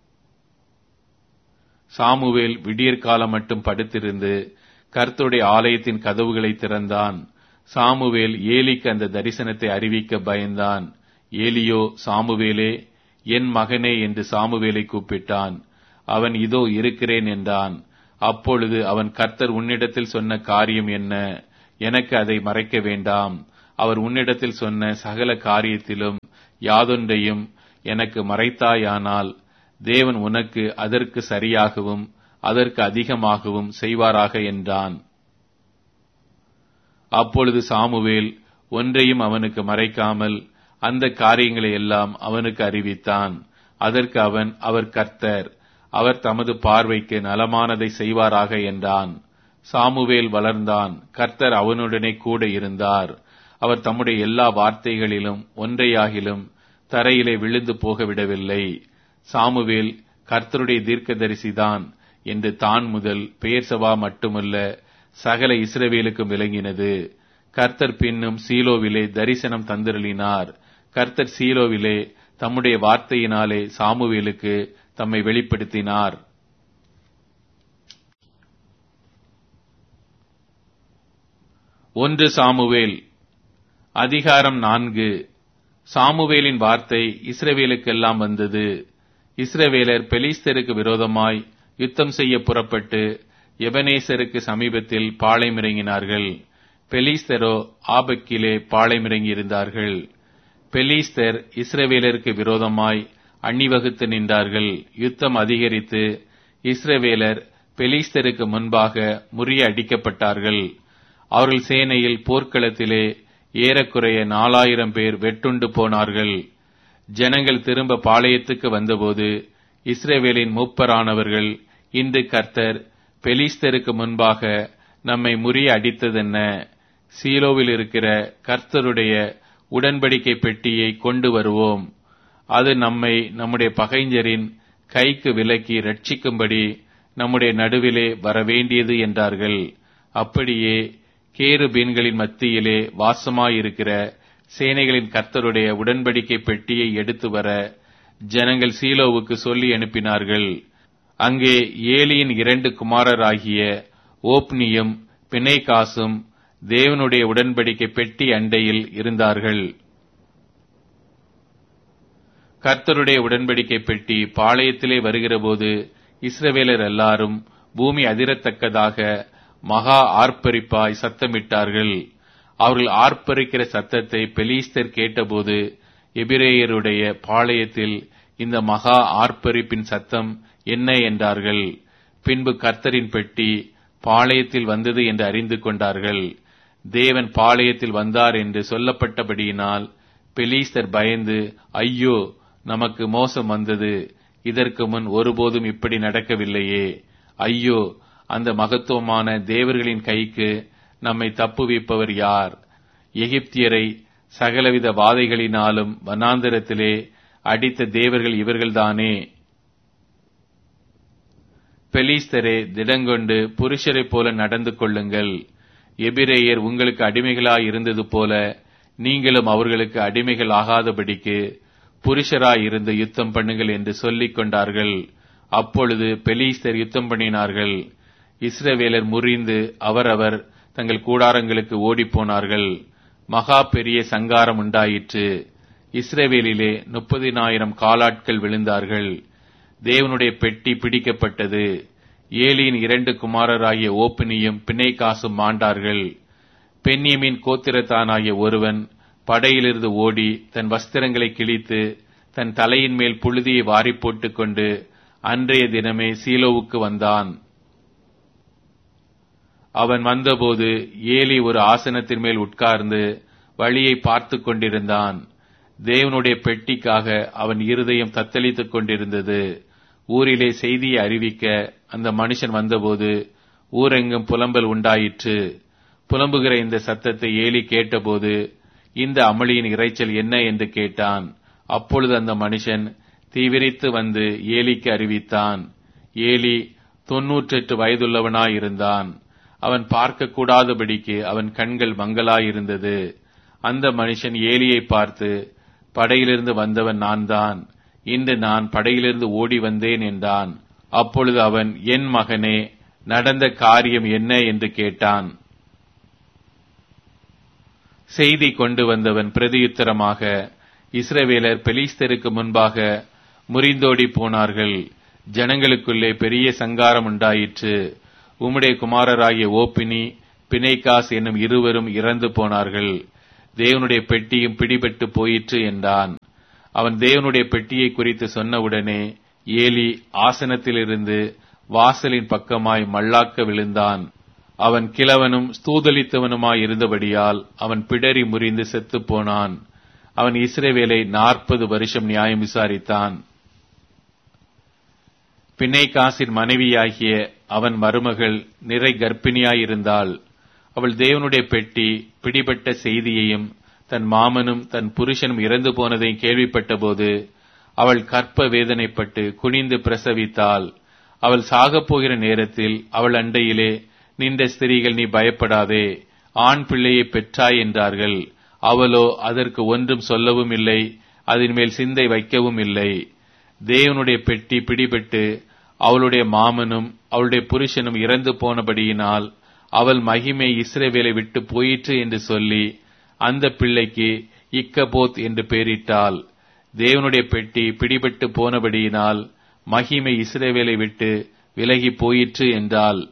சாமுவேல் விடியற்காலம் மட்டும் படுத்திருந்து கர்த்தருடைய ஆலயத்தின் கதவுகளை திறந்தான். சாமுவேல் ஏலிக்கு அந்த தரிசனத்தை அறிவிக்க பயந்தான். ஏலியோ, சாமுவேலே, என் மகனே என்று சாமுவேலை கூப்பிட்டான். அவன், இதோ இருக்கிறேன் என்றான். அப்பொழுது அவன், கர்த்தர் உன்னிடத்தில் சொன்ன காரியம் என்ன? எனக்கு அதை மறைக்க வேண்டாம். அவர் உன்னிடத்தில் சொன்ன சகல காரியத்திலும் யாதொன்றையும் எனக்கு மறைத்தாயானால் தேவன் உனக்கு அதற்கு சரியாகவும் அதற்கு அதிகமாகவும் செய்வாராக என்றான். அப்பொழுது சாமுவேல் ஒன்றையும் அவனுக்கு மறைக்காமல் அந்த காரியங்களை எல்லாம் அவனுக்கு அறிவித்தான். அதற்கு அவன், அவர் கர்த்தர், அவர் தமது பார்வைக்கு நலமானதை செய்வாராக என்றான். சாமுவேல் வளர்ந்தான். கர்த்தர் அவனுடனே கூட இருந்தார். அவர் தம்முடைய எல்லா வார்த்தைகளிலும் ஒன்றையாகிலும் தரையிலே விழுந்து போக விடவில்லை. சாமுவேல் கர்த்தருடைய தீர்க்கதரிசிதான் என்று தான் முதல் பெயர்சபா மட்டுமல்ல சகல இஸ்ரவேலுக்கும் விளங்கினது. கர்த்தர் பின்னும் சீலோவிலே தரிசனம் தந்திருளினார். கர்த்தர் சீலோவிலே தம்முடைய வார்த்தையினாலே சாமுவேலுக்கு தம்மை வெளிப்படுத்தினார். ஒன்று சாமுவேல் அதிகாரம் 4. சாமுவேலின் வார்த்தை இஸ்ரவேலுக்கெல்லாம் வந்தது. இஸ்ரவேலர் பெலிஸ்தருக்கு விரோதமாய் யுத்தம் செய்ய புறப்பட்டு எபனேசருக்கு சமீபத்தில் பாளையமிறங்கினார்கள். பெலிஸ்தரோ ஆபக்கிலே பாளையமிறங்கியிருந்தார்கள். பெலிஸ்தர் இஸ்ரவேலருக்கு விரோதமாய் அணிவகுத்து நின்றார்கள். யுத்தம் அதிகரித்து இஸ்ரவேலர் பெலிஸ்தருக்கு முன்பாக முறியடிக்கப்பட்டார்கள். அவர்கள் சேனையில் போர்க்களத்திலே ஏறக்குறைய 4000 பேர் வெட்டுண்டு போனார்கள். ஜனங்கள் திரும்ப பாளையத்துக்கு வந்தபோது இஸ்ரவேலின் மூப்பரானவர்கள், இன்று கர்த்தர் பெலிஸ்தருக்கு முன்பாக நம்மை முறிய அடித்ததென்ன? சீலோவில் இருக்கிற கர்த்தருடைய உடன்படிக்கை பெட்டியை கொண்டு வருவோம். அது நம்மை நம்முடைய பகைஞரின் கைக்கு விலக்கி ரட்சிக்கும்படி நம்முடைய நடுவிலே வரவேண்டியது என்றார்கள். அப்படியே கேருபீன்களின் மத்தியிலே வாசமாயிருக்கிற சேனைகளின் கர்த்தருடைய உடன்படிக்கை பெட்டியை எடுத்து வர ஜனங்கள் சீலோவுக்கு சொல்லி அனுப்பினார்கள். அங்கே ஏலியின் 2 குமாரராகிய ஓப்னியும் பினெகாசும் தேவனுடைய உடன்படிக்கை பெட்டி அண்டையில் இருந்தார்கள். கர்த்தருடைய உடன்படிக்கை பெட்டி பாளையத்திலே வருகிறபோது இஸ்ரவேலர் எல்லாரும் பூமி அதிரத்தக்கதாக மகா ஆர்ப்பரிப்பாய் சத்தமிட்டார்கள். அவர்கள் ஆர்ப்பரிக்கிற சத்தத்தை பெலிஸ்தர் கேட்டபோது, எபிரேயருடைய பாளையத்தில் இந்த மகா ஆர்ப்பரிப்பின் சத்தம் என்ன என்றார்கள். பின்பு கர்த்தரின் பெட்டி பாளையத்தில் வந்தது என்று அறிந்து கொண்டார்கள். தேவன் பாளையத்தில் வந்தார் என்று சொல்லப்பட்டபடியினால் பெலிஸ்தர் பயந்து, ஐயோ, நமக்கு மோசம் வந்தது, இதற்கு முன் ஒருபோதும் இப்படி நடக்கவில்லையே, ஐயோ, அந்த மகத்துவமான தேவர்களின் கைக்கு நம்மை தப்புவிப்பவர் யார்? எகிப்தியரை சகலவித வாதைகளினாலும் வனாந்தரத்திலே அடித்த தேவர்கள் இவர்கள்தானே. பெலிஸ்தரே, திடங்கொண்டு புருஷரைப் போல நடந்து கொள்ளுங்கள். எபிரேயர் உங்களுக்கு அடிமைகளாய் இருந்தது போல நீங்களும் அவர்களுக்கு அடிமைகள் ஆகாதபடிக்கு புருஷராயிருந்து யுத்தம் பண்ணுங்கள் என்று சொல்லிக் கொண்டார்கள். அப்பொழுது பெலிஸ்தர் யுத்தம் பண்ணினார்கள். இஸ்ரவேலர் முறிந்து அவரவர் தங்கள் கூடாரங்களுக்கு ஓடிப்போனார்கள். மகா பெரிய சங்காரம் உண்டாயிற்று. இஸ்ரவேலிலே 30,000 காலாட்கள் விழுந்தார்கள். தேவனுடைய பெட்டி பிடிக்கப்பட்டது. ஏலியின் 2 குமாரராகிய ஓப்னியும் பினெகாசும் மாண்டார்கள். பென்யமீன் கோத்திரத்தானாகிய ஒருவன் படையிலிருந்து ஓடி தன் வஸ்திரங்களை கிழித்து தன் தலையின் மேல் புழுதியை வாரி போட்டுக் கொண்டு அன்றைய தினமே சீலோவுக்கு வந்தான். அவன் வந்தபோது ஏலி ஒரு ஆசனத்தின் மேல் உட்கார்ந்து வழியை பார்த்து கொண்டிருந்தான். தேவனுடைய பெட்டிக்காக அவன் இருதயம் தத்தளித்துக் கொண்டிருந்தது. ஊரிலே செய்தியை அறிவிக்க அந்த மனுஷன் வந்தபோது ஊரெங்கும் புலம்பல் உண்டாயிற்று. புலம்புகிற இந்த சத்தத்தை ஏலி கேட்டபோது, இந்த அமளியின் இரைச்சல் என்ன என்று கேட்டான். அப்பொழுது அந்த மனுஷன் தீவிரித்து வந்து ஏலிக்கு அறிவித்தான். ஏலி 98 வயதுள்ளவனாயிருந்தான். அவன் பார்க்க கூடாதபடிக்கு அவன் கண்கள் மங்கலாயிருந்தது. அந்த மனுஷன் ஏலியை பார்த்து, படையிலிருந்து வந்தவன் நான் தான். இன்று நான் படையிலிருந்து ஓடி வந்தேன் என்றான். அப்பொழுது அவன், என் மகனே, நடந்த காரியம் என்ன என்று கேட்டான். செய்தி கொண்டு வந்தவன் பிரதியுத்தரமாக, இஸ்ரவேலர் பெலிஸ்தருக்கு முன்பாக முறிந்தோடி போனார்கள். ஜனங்களுக்குள்ளே பெரிய சங்காரம் உண்டாயிற்று. உம்முடைய குமாரராகிய ஓப்பினி பிணைக்காஸ் என்னும் இருவரும் இறந்து போனார்கள். தேவனுடைய பெட்டியும் பிடிபட்டு போயிற்று என்றான். அவன் தேவனுடைய பெட்டியை குறித்து சொன்னவுடனே ஏலி ஆசனத்திலிருந்து வாசலின் பக்கமாய் மல்லாக்க விழுந்தான். அவன் கிழவனும் ஸ்தூதலித்தவனுமாய் இருந்தபடியால் அவன் பிடரி முறிந்து செத்துப் போனான். அவன் இஸ்ரவேலை 40 வருஷம் நியாயம் விசாரித்தான். பிணைக்காசின் மனைவியாகிய அவன் மருமகள் நிறை கர்ப்பிணியாயிருந்தாள். அவள் தேவனுடைய பெட்டி பிடிபட்ட செய்தியையும் தன் மாமனும் தன் புருஷனும் இறந்து போனதையும் கேள்விப்பட்டபோது அவள் கற்ப வேதனைப்பட்டு குனிந்து பிரசவித்தாள். அவள் சாகப்போகிற நேரத்தில் அவள் அண்டையிலே நின்ற ஸ்திரீகள், நீ பயப்படாதே, ஆண் பிள்ளையை பெற்றாய் என்றார்கள். அவளோ அதற்கு ஒன்றும் சொல்லவும் இல்லை, அதன் மேல் சிந்தை வைக்கவும் இல்லை. தேவனுடைய பெட்டி பிடிபட்டு அவளுடைய மாமனும் அவளுடைய புருஷனும் இறந்து போனபடியினால் அவள் மகிமை இஸ்ரவேலை விட்டு போயிற்று என்று சொல்லி அந்த பிள்ளைக்கு இக்கபோத் என்று பெயரிட்டாள். தேவனுடைய பெட்டி பிடிபட்டு போனபடியினால் மகிமை இஸ்ரவேலை விட்டு விலகி போயிற்று என்றாள்.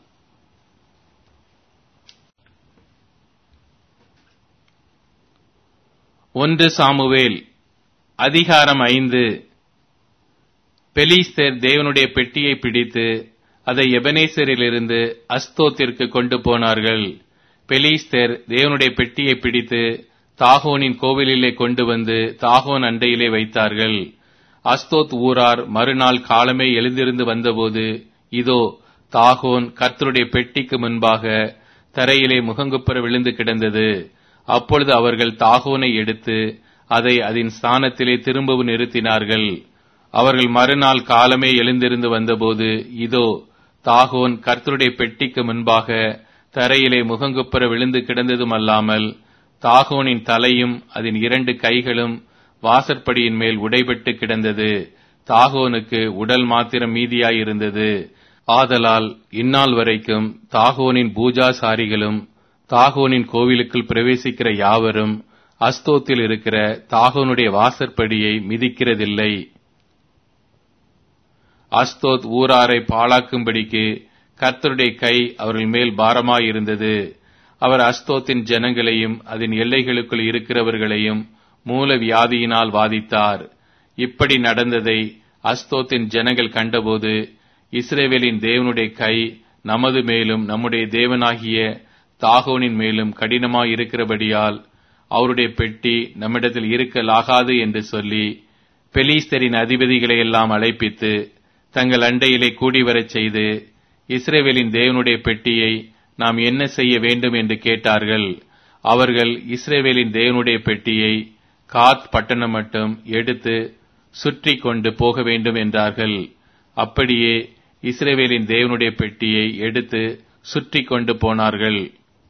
ஒன்று சாமுவேல் அதிகாரம் 5. பெலிஸ்தர் தேவனுடைய பெட்டியை பிடித்து அதை எபனேசரிலிருந்து அஸ்தோத்திற்கு கொண்டு போனார்கள். பெலிஸ்தர் தேவனுடைய பெட்டியை பிடித்து தாகோனின் கோவிலிலே கொண்டு வந்து தாகோன் அண்டையிலே வைத்தார்கள். அஸ்தோத் ஊரார் மறுநாள் காலமே எழுந்திருந்து வந்தபோது, இதோ தாகோன் கர்த்தருடைய பெட்டிக்கு முன்பாக தரையிலே முகங்குப்புற விழுந்து கிடந்தது. அப்பொழுது அவர்கள் தாகோனை எடுத்து அதை அதன் ஸ்தானத்திலே திரும்பவும் நிறுத்தினார்கள். அவர்கள் மறுநாள் காலமே எழுந்திருந்து வந்தபோது, இதோ தாகோன் கர்த்தருடைய பெட்டிக்கு முன்பாக தரையிலே முகங்குப்புற விழுந்து கிடந்ததும் அல்லாமல் தாகோனின் தலையும் அதன் 2 கைகளும் வாசற்படியின் மேல் உடைபட்டு கிடந்தது. தாகோனுக்கு உடல் மாத்திரம் மீதியாயிருந்தது. ஆதலால் இந்நாள் வரைக்கும் தாகோனின் பூஜாசாரிகளும் தாகோனின் கோவிலுக்குள் பிரவேசிக்கிற யாவரும் அஸ்தோத்தில் இருக்கிற தாகோனுடைய வாசற்படியை மிதிக்கிறதில்லை. அஸ்தோத் ஊராரை பாழாக்கும்படிக்கு கர்த்தருடைய கை அவர்கள் மேல் பாரமாயிருந்தது. அவர் அஸ்தோத்தின் ஜனங்களையும் அதன் எல்லைகளுக்குள் இருக்கிறவர்களையும் மூல வியாதியினால் வாதித்தார். இப்படி நடந்ததை அஸ்தோத்தின் ஜனங்கள் கண்டபோது, இஸ்ரவேலின் தேவனுடைய கை நமது மேலும் நம்முடைய தேவனாகிய தாகோனின் மேலும் கடினமாயிருக்கிறபடியால் அவருடைய பெட்டி நம்மிடத்தில் இருக்கலாகாது என்று சொல்லி பெலிஸ்தரின் அதிபதிகளை எல்லாம் அழைப்பித்து தங்கள் அண்டையிலே கூடிவரச் செய்து, இஸ்ரவேலின் தேவனுடைய பெட்டியை நாம் என்ன செய்ய வேண்டும் என்று கேட்டார்கள். அவர்கள் இஸ்ரவேலின் தேவனுடைய பெட்டியை காத் பட்டணம் மட்டும் எடுத்து சுற்றி கொண்டு போக வேண்டும் என்றார்கள். அப்படியே இஸ்ரவேலின் தேவனுடைய பெட்டியை எடுத்து சுற்றி கொண்டு போனார்கள்.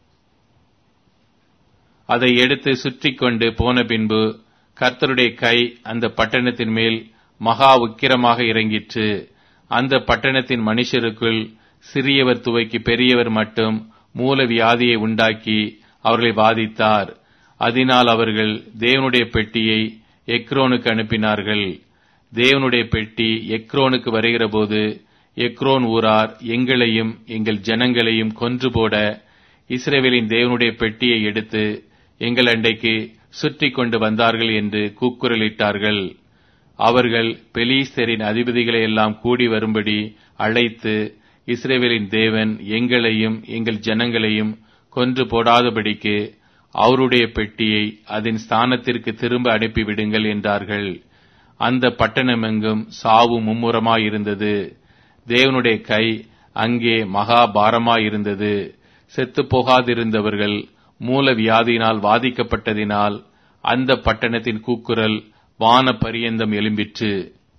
அதை எடுத்து சுற்றி கொண்டு போன பின்பு கர்த்தருடைய கை அந்த பட்டணத்தின் மேல் மகா உக்கிரமாக இறங்கிற்று. அந்த பட்டணத்தின் மனுஷருக்குள் சிறியவர் துவக்கி பெரியவர் மட்டும் மூல வியாதியை உண்டாக்கி அவர்களை பாதித்தார். அதனால் அவர்கள் தேவனுடைய பெட்டியை எக்ரோனுக்கு அனுப்பினார்கள். தேவனுடைய பெட்டி எக்ரோனுக்கு வருகிற போது எக்ரோன் ஊரார் எங்களையும் எங்கள் ஜனங்களையும் கொன்று போட இஸ்ரவேலின் தேவனுடைய பெட்டியை எடுத்து எங்கள் அண்டைக்கு சுற்றி கொண்டு வந்தார்கள் என்று கூக்குரலிட்டார்கள். அவர்கள் பெலிஸ்தரின் அதிபதிகளை எல்லாம் கூடி வரும்படி அழைத்து, இஸ்ரவேலின் தேவன் எங்களையும் எங்கள் ஜனங்களையும் கொன்று போடாதபடிக்கு அவருடைய பெட்டியை அதன் ஸ்தானத்திற்கு திரும்ப அனுப்பிவிடுங்கள் என்றார்கள். அந்த பட்டணமெங்கும் சாவு மும்முரமாயிருந்தது. தேவனுடைய கை அங்கே மகா பாரமாயிருந்தது. செத்துப் போகாதிருந்தவர்கள் மூல வியாதியினால் வாதிக்கப்பட்டதினால் அந்த பட்டணத்தின் கூக்குரல் வான பரியந்தம் எழும்பிற்று.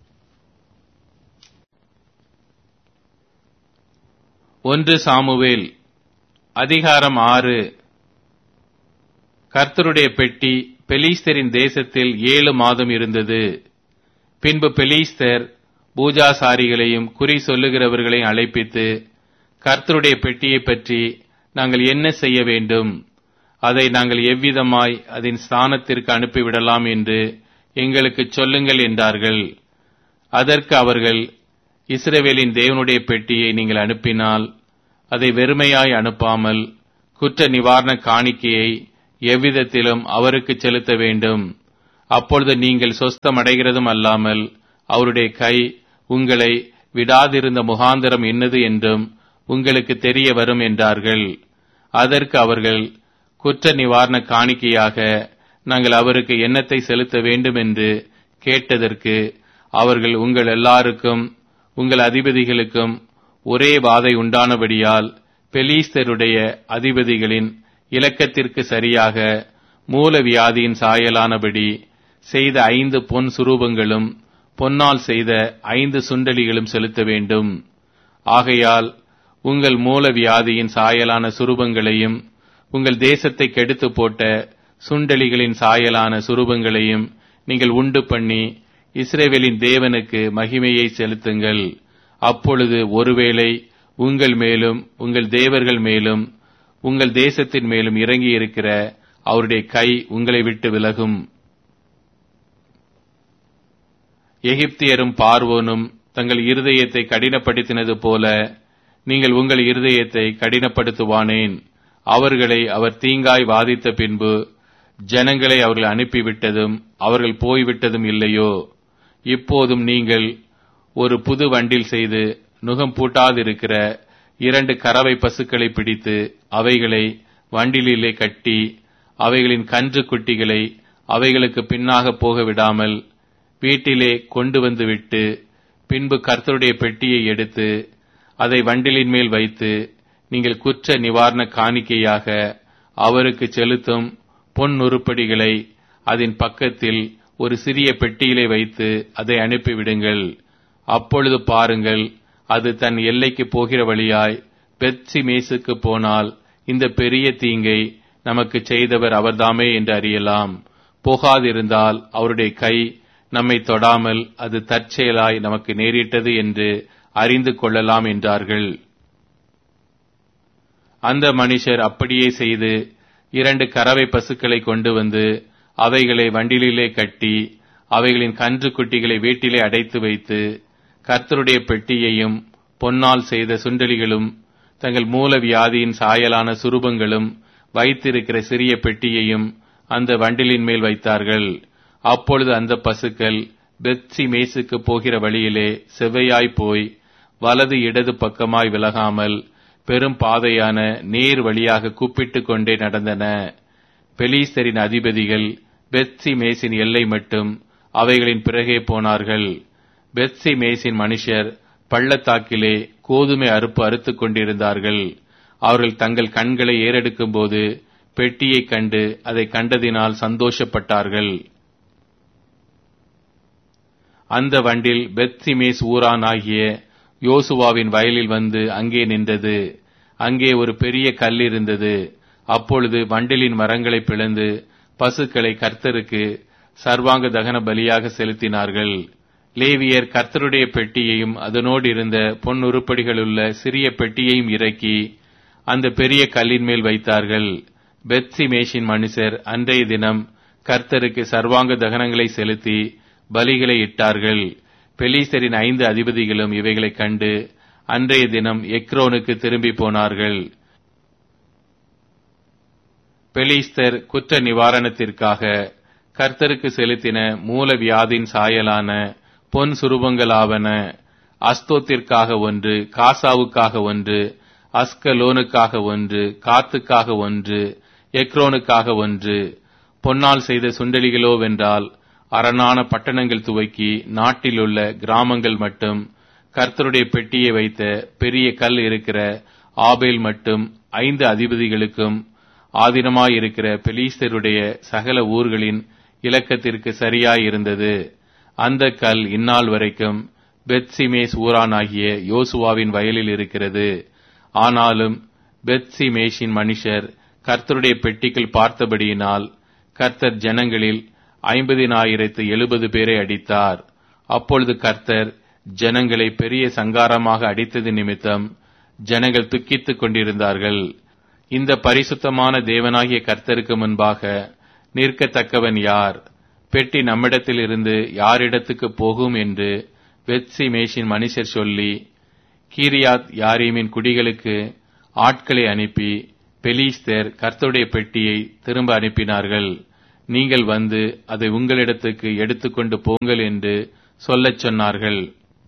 ஒன்று சாமுவேல் அதிகாரம் 6. கர்த்தருடைய பெட்டி பெலிஸ்தரின் தேசத்தில் 7 மாதம் இருந்தது. பின்பு பெலிஸ்தர் பூஜாசாரிகளையும் குறி சொல்லுகிறவர்களையும் அழைப்பித்து, கர்த்தருடைய பெட்டியை பற்றி நாங்கள் என்ன செய்ய வேண்டும்? அதை நாங்கள் எவ்விதமாய் அதன் ஸ்தானத்திற்கு அனுப்பிவிடலாம் என்று எங்களுக்கு சொல்லுங்கள் என்றார்கள். அதற்கு அவர்கள், இஸ்ரவேலின் தேவனுடைய பெட்டியை நீங்கள் அனுப்பினால் அதை வெறுமையாய் அனுப்பாமல் குற்ற நிவாரண காணிக்கையை எவ்விதத்திலும் அவருக்கு செலுத்த வேண்டும். அப்பொழுது நீங்கள் சொஸ்தமடைகிறதும் அல்லாமல் அவருடைய கை உங்களை விடாதிருந்த முகாந்திரம் என்னது என்றும் உங்களுக்கு தெரிய வரும் என்றார்கள். அதற்கு அவர்கள், குற்ற நிவாரண காணிக்கையாக நாங்கள் அவருக்கு என்னத்தை செலுத்த வேண்டும் என்று கேட்டதற்கு அவர்கள், உங்கள் எல்லாருக்கும் உங்கள் அதிபதிகளுக்கும் ஒரே வாதை உண்டானபடியால் பெலிஸ்தருடைய அதிபதிகளின் இலக்கத்திற்கு சரியாக மூல வியாதியின் சாயலானபடி செய்த 5 பொன் சுரூபங்களும் பொன்னால் செய்த 5 சுண்டலிகளும் செலுத்த வேண்டும். ஆகையால் உங்கள் மூல வியாதியின் சாயலான சுரூபங்களையும் உங்கள் தேசத்தை கெடுத்து போட்ட சுண்டலிகளின் சாயலான சுரூபங்களையும் நீங்கள் உண்டு பண்ணி இஸ்ரவேலின் தேவனுக்கு மகிமையை செலுத்துங்கள். அப்பொழுது ஒருவேளை உங்கள் மேலும் உங்கள் தேவர்கள் மேலும் உங்கள் தேசத்தின் மேலும் இறங்கி இருக்கிற அவருடைய கை உங்களை விட்டு விலகும். எகிப்தியரும் பார்வோனும் தங்கள் இருதயத்தை கடினப்படுத்தினது போல நீங்கள் உங்கள் இருதயத்தை கடினப்படுத்துவானேன். அவர்களை அவர் தீங்காய் வாதித்த பின்பு ஜனங்களை அவர்கள் அனுப்பிவிட்டதும் அவர்கள் போய்விட்டதும் இல்லையோ? இப்போதும் நீங்கள் ஒரு புது வண்டில் செய்து நுகம் பூட்டாதிருக்கிற 2 கறவை பசுக்களை பிடித்து அவைகளை வண்டிலே கட்டி அவைகளின் கன்று குட்டிகளை அவைகளுக்கு பின்னாக போக விடாமல் வீட்டிலே கொண்டு வந்து விட்டு, பின்பு கர்த்தருடைய பெட்டியை எடுத்து அதை வண்டிலின் மேல் வைத்து நீங்கள் குற்ற நிவாரண காணிக்கையாக அவருக்கு செலுத்தும் பொன் உருப்படிகளை அதன் பக்கத்தில் ஒரு சிறிய பெட்டியிலே வைத்து அதை அனுப்பிவிடுங்கள். அப்பொழுது பாருங்கள், அது தன் எல்லைக்கு போகிற வழியாய் பெத்சிமேசுக்கு போனால் இந்த பெரிய தீங்கை நமக்கு செய்தவர் அவர்தாமே என்று அறியலாம். போகாதிருந்தால் அவருடைய கை நம்மை தொடாமல் அது தற்செயலாய் நமக்கு நேரிட்டது என்று அறிந்து கொள்ளலாம் என்றார்கள். அந்த மனுஷர் அப்படியே செய்து 2 கறவை பசுக்களை கொண்டு வந்து அவைகளை வண்டிலே கட்டி அவைகளின் கன்று குட்டிகளை வீட்டிலே அடைத்து வைத்து கர்த்தருடைய பெட்டியையும் பொன்னால் செய்த சுண்டலிகளும் தங்கள் மூல வியாதியின் சாயலான சுரூபங்களும் வைத்திருக்கிற சிறிய பெட்டியையும் அந்த வண்டிலின் மேல் வைத்தார்கள். அப்பொழுது அந்த பசுக்கள் பெத்சிமேசுக்கு போகிற வழியிலே செவ்வையாய் போய் வலது இடது பக்கமாய் விலகாமல் பெரும் பாதையான நேர் வழியாக கூப்பிட்டு கொண்டே நடந்தன. பெலிஸ்தரின் அதிபதிகள் பெத்சிமேசின் எல்லை மட்டும் அவைகளின் பிறகே போனார்கள். பெத்சிமேசின் மனுஷர் பள்ளத்தாக்கிலே கோதுமை அறுப்பு அறுத்துக் கொண்டிருந்தார்கள். அவர்கள் தங்கள் கண்களை ஏறெடுக்கும் போது பெட்டியை கண்டு அதை கண்டதினால் சந்தோஷப்பட்டார்கள். அந்த வண்டில் பெத்சிமேஸ் ஊரான் ஆகிய யோசுவாவின் வயலில் வந்து அங்கே நின்றது. அங்கே ஒரு பெரிய கல் இருந்தது. அப்பொழுது வண்டிலின் மரங்களை பிளந்து பசுக்களை கர்த்தருக்கு சர்வாங்க தகன பலியாக செலுத்தினார்கள். லேவியர் கர்த்தருடைய பெட்டியையும் அதனோடு இருந்த பொன் உருப்படிகளுள்ள சிறிய பெட்டியையும் இறக்கி அந்த பெரிய கல்லின் மேல் வைத்தார்கள். பெத்சிமேஷின் மனுஷர் அன்றைய தினம் கர்த்தருக்கு சர்வாங்க தகனங்களை செலுத்தி பலிகளை இட்டார்கள். பெலிஸ்தரின் 5 அதிபதிகளும் இவைகளை கண்டு அன்றைய தினம் எக்ரோனுக்கு திரும்பி போனார்கள். பெலிஸ்தர் குற்ற நிவாரணத்திற்காக கர்த்தருக்கு செலுத்தின மூல வியாதின் சாயலான பொன் சுரூபங்களாவன: அஸ்தோத்திற்காக 1, காசாவுக்காக 1, அஸ்கலோனுக்காக 1, காத்துக்காக 1, எக்ரோனுக்காக 1. பொன்னால் செய்த சுண்டலிகளோவென்றால் அரணான பட்டணங்கள் துவக்கி நாட்டிலுள்ள கிராமங்கள் மட்டும் கர்த்தருடைய பெட்டியை வைத்த பெரிய கல் இருக்கிற ஆபேல் மட்டும் 5 அதிபதிகளுக்கும் ஆதீனமாயிருக்கிற பெலிஸ்தருடைய சகல ஊர்களின் இலக்கத்திற்கு சரியாயிருந்தது. அந்த கல் இந்நாள் வரைக்கும் பெத்சிமேஸ் ஊரானாகிய யோசுவாவின் வயலில் இருக்கிறது. ஆனாலும் பெத்சிமேஷின் மனுஷர் கர்த்தருடைய பெட்டிக்குள் பார்த்தபடியினால் கர்த்தர் ஜனங்களில் 50,070 பேரை அடித்தார். அப்பொழுது கர்த்தர் ஜனங்களை பெரிய சங்காரமாக அடித்தது நிமித்தம் ஜனங்கள் துக்கித்துக் கொண்டிருந்தார்கள். இந்த பரிசுத்தமான தேவனாகிய கர்த்தருக்கு முன்பாக நிற்கத்தக்கவன் யார்? பெட்டி நம்மிடத்தில் இருந்து யாரிடத்துக்கு போகும் என்று பெத்சிமேஷின் மனுஷர் சொல்லி கீரியாத் யாரீமின் குடிகளுக்கு ஆட்களை அனுப்பி பெலிஸ்தர் கர்த்தருடைய பெட்டியை திரும்ப அனுப்பினார்கள். நீங்கள் வந்து அதை உங்களிடத்துக்கு எடுத்துக்கொண்டு போங்கள் என்று சொல்லச் சொன்னார்கள்.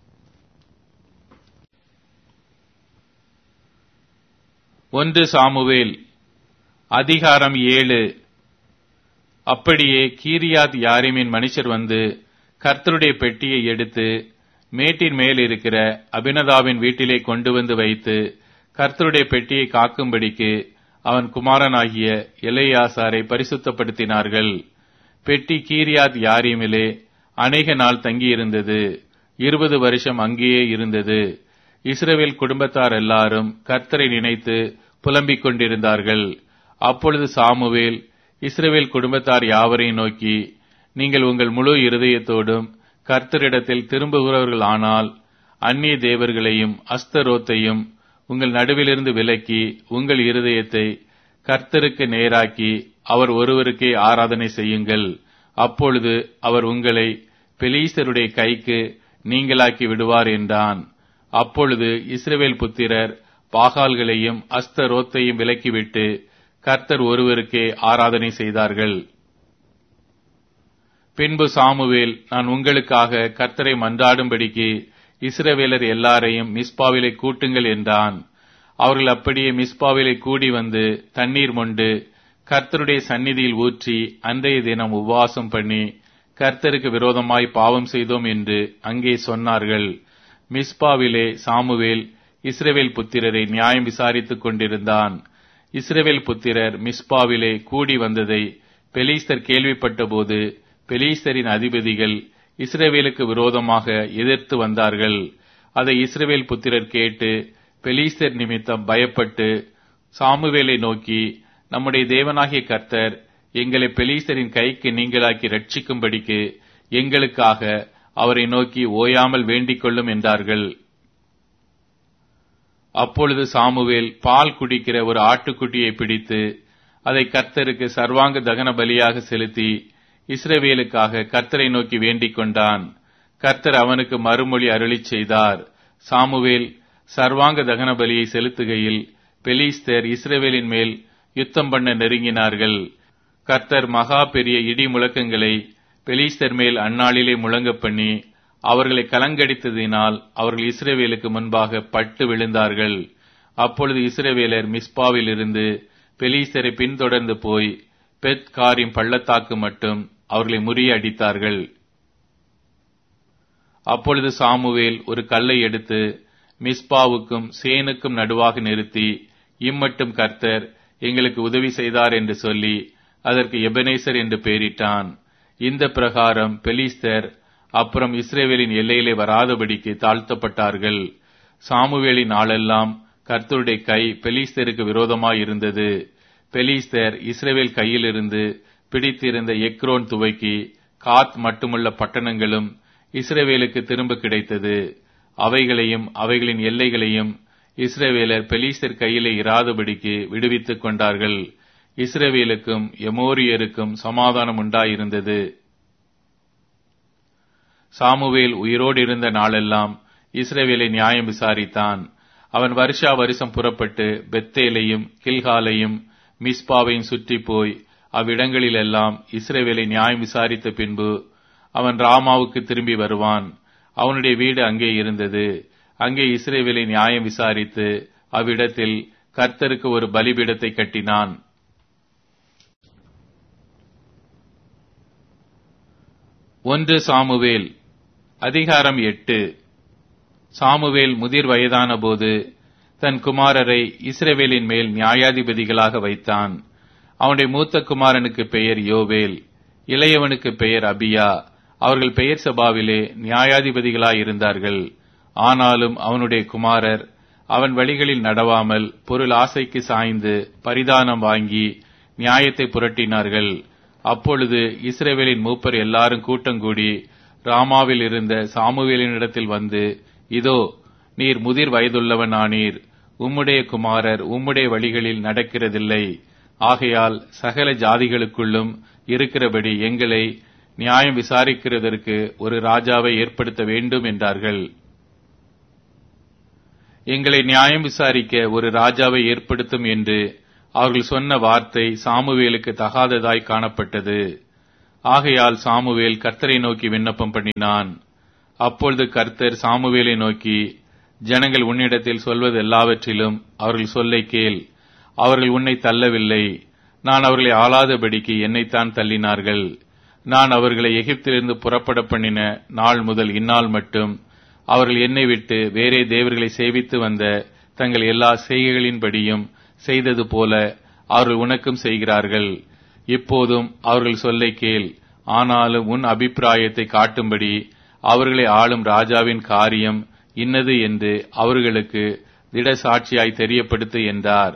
ஒன்று சாமுவேல் அதிகாரம் 7. அப்படியே கீரியாத் யாரீமின் மனுஷர் வந்து கர்த்தருடைய பெட்டியை எடுத்து மேட்டின் மேல் இருக்கிற அபினதாவின் வீட்டிலே கொண்டு வந்து வைத்து கர்த்தருடைய பெட்டியை காக்கும்படிக்கு அவன் குமாரனாகிய எலெயாசாரை பரிசுத்தப்படுத்தினார்கள். பெட்டி கீரியாத் யாரீமிலே அநேக நாள் தங்கியிருந்தது. 20 வருஷம் அங்கேயே இருந்தது. இஸ்ரவேல் குடும்பத்தார் எல்லாரும் கர்த்தரை நினைத்து புலம்பிக் கொண்டிருந்தார்கள். அப்பொழுது சாமுவேல் இஸ்ரவேல் குடும்பத்தார் யாவரையும் நோக்கி, நீங்கள் உங்கள் முழு இருதயத்தோடும் கர்த்தரிடத்தில் திரும்புகிறவர்கள் ஆனால் அந்நிய தேவர்களையும் அஸ்தரோத்தையும் உங்கள் நடுவிலிருந்து விலக்கி உங்கள் இருதயத்தை கர்த்தருக்கு நேராக்கி அவர் ஒருவருக்கே ஆராதனை செய்யுங்கள். அப்பொழுது அவர் உங்களை பெலிஸ்தருடைய கைக்கு நீங்களாக்கி விடுவார் என்றான். அப்பொழுது இஸ்ரவேல் புத்திரர் பாகால்களையும் அஸ்தரோத்தையும் விலக்கிவிட்டு கர்த்தர் ஒருவருக்கே ஆராதனை செய்தார்கள். பின்பு சாமுவேல், நான் உங்களுக்காக கர்த்தரை மன்றாடும்படிக்கு இஸ்ரவேலர் எல்லாரையும் மிஸ்பாவிலே கூட்டுங்கள் என்றான். அவர்கள் அப்படியே மிஸ்பாவிலே கூடி வந்து தண்ணீர் மொண்டு கர்த்தருடைய சந்நிதியில் ஊற்றி அன்றைய தினம் உபவாசம் பண்ணி கர்த்தருக்கு விரோதமாய் பாவம் செய்தோம் என்று அங்கே சொன்னார்கள். மிஸ்பாவிலே சாமுவேல் இஸ்ரவேல் புத்திரரை நியாயம் விசாரித்துக் கொண்டிருந்தான். இஸ்ரவேல் புத்திரர் மிஸ்பாவிலே கூடி வந்ததை பெலிஸ்தர் கேள்விப்பட்டபோது பெலிஸ்தரின் அதிபதிகள் இஸ்ரவேலுக்கு விரோதமாக எதிர்த்து வந்தார்கள். அதை இஸ்ரவேல் புத்திரர் கேட்டு பெலிஸ்தர் நிமித்தம் பயப்பட்டு சாமுவேலை நோக்கி, நம்முடைய தேவனாகிய கர்த்தர் எங்களை பெலிஸ்தரின் கைக்கு நீங்களாக்கி ரட்சிக்கும்படிக்கு எங்களுக்காக அவரை நோக்கி ஓயாமல் வேண்டிக் கொள்ளும் என்றார்கள். அப்பொழுது சாமுவேல் பால் குடிக்கிற ஒரு ஆட்டுக்குட்டியை பிடித்து அதை கர்த்தருக்கு சர்வாங்க தகன பலியாக செலுத்தி இஸ்ரவேலுக்காக கர்த்தரை நோக்கி வேண்டிக் கொண்டான். கர்த்தர் அவனுக்கு மறுமொழி அருளிச் செய்தார். சாமுவேல் சர்வாங்க தகன பலியை செலுத்துகையில் பெலிஸ்தர் இஸ்ரவேலின் மேல் யுத்தம் பண்ண நெருங்கினார்கள். கர்த்தர் மகா பெரிய இடி முழக்கங்களை பெலிஸ்தர் மேல் அந்நாளிலே முழங்க பண்ணி அவர்களை கலங்கடித்ததினால் அவர்கள் இஸ்ரவேலுக்கு முன்பாக பட்டு விழுந்தார்கள். அப்பொழுது இஸ்ரவேலர் மிஸ்பாவில் இருந்து பெலிஸ்தரை பின்தொடர்ந்து போய் பெத் காரிம் பள்ளத்தாக்கு மட்டும் அவர்களை முறியடித்தார்கள். அப்பொழுது சாமுவேல் ஒரு கல்லை எடுத்து மிஸ்பாவுக்கும் சேனுக்கும் நடுவாக நிறுத்தி, இம்மட்டும் கர்த்தர் எங்களுக்கு உதவி செய்தார் என்று சொல்லி அதற்கு எபனேசர் என்று பெயரிட்டான். இந்த பிரகாரம் பெலிஸ்தர் அப்புறம் இஸ்ரவேலின் எல்லையிலே வராதபடிக்கு தாழ்த்தப்பட்டார்கள். சாமுவேலின் நாளெல்லாம் கர்த்தருடைய கை பெலிஸ்தருக்கு விரோதமாயிருந்தது. பெலிஸ்தர் இஸ்ரவேல் கையிலிருந்து பிடித்திருந்த எக்ரோன் துவக்கி காத் மட்டுமுள்ள பட்டணங்களும் இஸ்ரவேலுக்கு திரும்ப கிடைத்தது. அவைகளையும் அவைகளின் எல்லைகளையும் இஸ்ரவேலர் பெலிஸ்தர் கையிலே இராதபடிக்கு விடுவித்துக் கொண்டார்கள். இஸ்ரவேலுக்கும் எமோரியருக்கும் சமாதானம் உண்டாயிருந்தது. சாமுவேல் உயிரோடு இருந்த நாளெல்லாம் இஸ்ரவேலை நியாயம் விசாரித்தான். அவன் வருஷா வருஷம் புறப்பட்டு பெத்தேலையும் கில்காலையும் மிஸ்பாவையும் சுற்றி போய் அவ்விடங்களிலெல்லாம் இஸ்ரவேலை நியாயம் விசாரித்த பின்பு அவன் ராமாவுக்கு திரும்பி வருவான். அவனுடைய வீடு அங்கே இருந்தது. அங்கே இஸ்ரவேலை நியாயம் விசாரித்து அவ்விடத்தில் கர்த்தருக்கு ஒரு பலிபீடத்தை கட்டினான். ஒன்று சாமுவேல் அதிகாரம் 8. சாமுவேல் முதிர் வயதான போது தன் குமாரரை இஸ்ரவேலின் மேல் நியாயாதிபதிகளாக வைத்தான். அவனுடைய மூத்த குமாரனுக்கு பெயர் யோவேல், இளையவனுக்கு பெயர் அபியா. அவர்கள் பெயர் சபாவிலே நியாயாதிபதிகளாயிருந்தார்கள். ஆனாலும் அவனுடைய குமாரர் அவன் வழிகளில் நடவாமல் பொருள் ஆசைக்கு சாய்ந்து பரிதானம் வாங்கி நியாயத்தை புரட்டினார்கள். அப்பொழுது இஸ்ரவேலின் மூப்பர் எல்லாரும் கூட்டங்கூடி ராமாவில் இருந்த சாமுவேலினிடத்தில் வந்து, இதோ, நீர் முதிர் வயதுள்ளவன் ஆனீர். உம்முடைய குமாரர் உம்முடைய வழிகளில் நடக்கிறதில்லை. ஆகையால் சகல ஜாதிகளுக்குள்ளும் இருக்கிறபடி எங்களை நியாயம் விசாரிக்கிறதற்கு ஒரு ராஜாவை ஏற்படுத்த வேண்டும் என்றார்கள். எங்களை நியாயம் விசாரிக்க ஒரு ராஜாவை ஏற்படுத்தும் என்று அவர்கள் சொன்ன வார்த்தை சாமுவேலுக்கு தகாததாய் காணப்பட்டது. ஆகையால் சாமுவேல் கர்த்தரை நோக்கி விண்ணப்பம் பண்ணினான். அப்பொழுது கர்த்தர் சாமுவேலை நோக்கி, ஜனங்கள் உன்னிடத்தில் சொல்வது எல்லாவற்றிலும் அவர்கள் சொல்லை கேள். அவர்கள் உன்னை தள்ளவில்லை. நான் அவர்களை ஆளாதபடிக்கு என்னைத்தான் தள்ளினார்கள். நான் அவர்களை எகிப்திலிருந்து புறப்பட பண்ணின நாள் முதல் இந்நாள் மட்டும் அவர்கள் என்னை விட்டு வேறே தேவர்களை சேவித்து வந்த தங்கள் எல்லா செய்கைகளின்படியும் செய்தது போல அவர்கள் உனக்கும் செய்கிறார்கள். இப்போதும் அவர்கள் சொல்லை கேள். ஆனாலும் உன் அபிப்பிராயத்தை காட்டும்படி அவர்களை ஆளும் ராஜாவின் காரியம் இன்னது என்று அவர்களுக்கு திடசாட்சியாய் தெரியப்படுத்து என்றார்.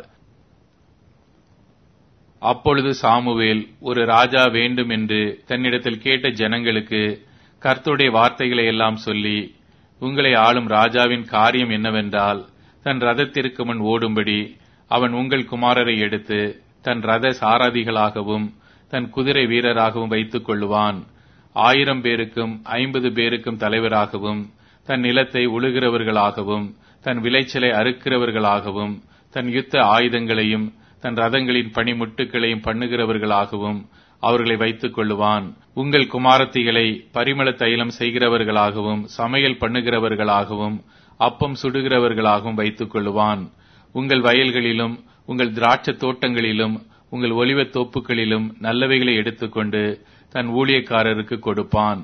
அப்பொழுது சாமுவேல் ஒரு ராஜா வேண்டும் என்று தன்னிடத்தில் கேட்ட ஜனங்களுக்கு கர்த்தருடைய வார்த்தைகளை எல்லாம் சொல்லி, உங்களை ஆளும் ராஜாவின் காரியம் என்னவென்றால், தன் ரதத்திற்கு முன் ஓடும்படி அவன் உங்கள் குமாரரை எடுத்து தன் ரத சாரதிகளாகவும் தன் குதிரை வீரராகவும் வைத்துக் கொள்ளுவான். 1000 பேருக்கும் 50 பேருக்கும் தலைவராகவும் தன் நிலத்தை உழுகிறவர்களாகவும் தன் விளைச்சலை அறுக்கிறவர்களாகவும் தன் யுத்த ஆயுதங்களையும் தன் ரதங்களின் பணிமுட்டுகளையும் பண்ணுகிறவர்களாகவும் அவர்களை வைத்துக் கொள்ளுவான். உங்கள் குமாரத்திகளை பரிமள தைலம் செய்கிறவர்களாகவும் சமையல் பண்ணுகிறவர்களாகவும் அப்பம் சுடுகிறவர்களாகவும் வைத்துக் கொள்ளுவான். உங்கள் வயல்களிலும் உங்கள் திராட்சை தோட்டங்களிலும் உங்கள் ஒலிவத் தோப்புகளிலும் நல்லவைகளை எடுத்துக்கொண்டு தன் ஊழியக்காரருக்கு கொடுப்பான்.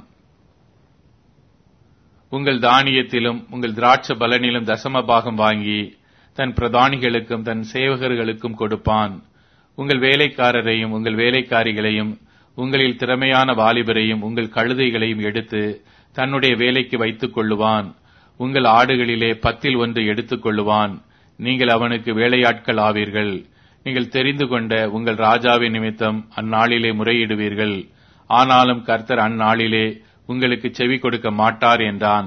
உங்கள் தானியத்திலும் உங்கள் திராட்சை பலனிலும் தசம பாகம் வாங்கி தன் பிரதானிகளுக்கும் தன் சேவகர்களுக்கும் கொடுப்பான். உங்கள் வேலைக்காரரையும் உங்கள் வேலைக்காரிகளையும் உங்களில் திறமையான வாலிபரையும் உங்கள் கழுதைகளையும் எடுத்து தன்னுடைய வேலைக்கு வைத்துக் கொள்ளுவான். உங்கள் ஆடுகளிலே 10 1 எடுத்துக் கொள்ளுவான். நீங்கள் அவனுக்கு வேலையாட்கள் ஆவீர்கள். நீங்கள் தெரிந்து கொண்ட உங்கள் ராஜாவின் நிமித்தம் அந்நாளிலே முறையிடுவீர்கள். ஆனாலும் கர்த்தர் அந்நாளிலே உங்களுக்கு செவி கொடுக்க மாட்டார் என்றான்.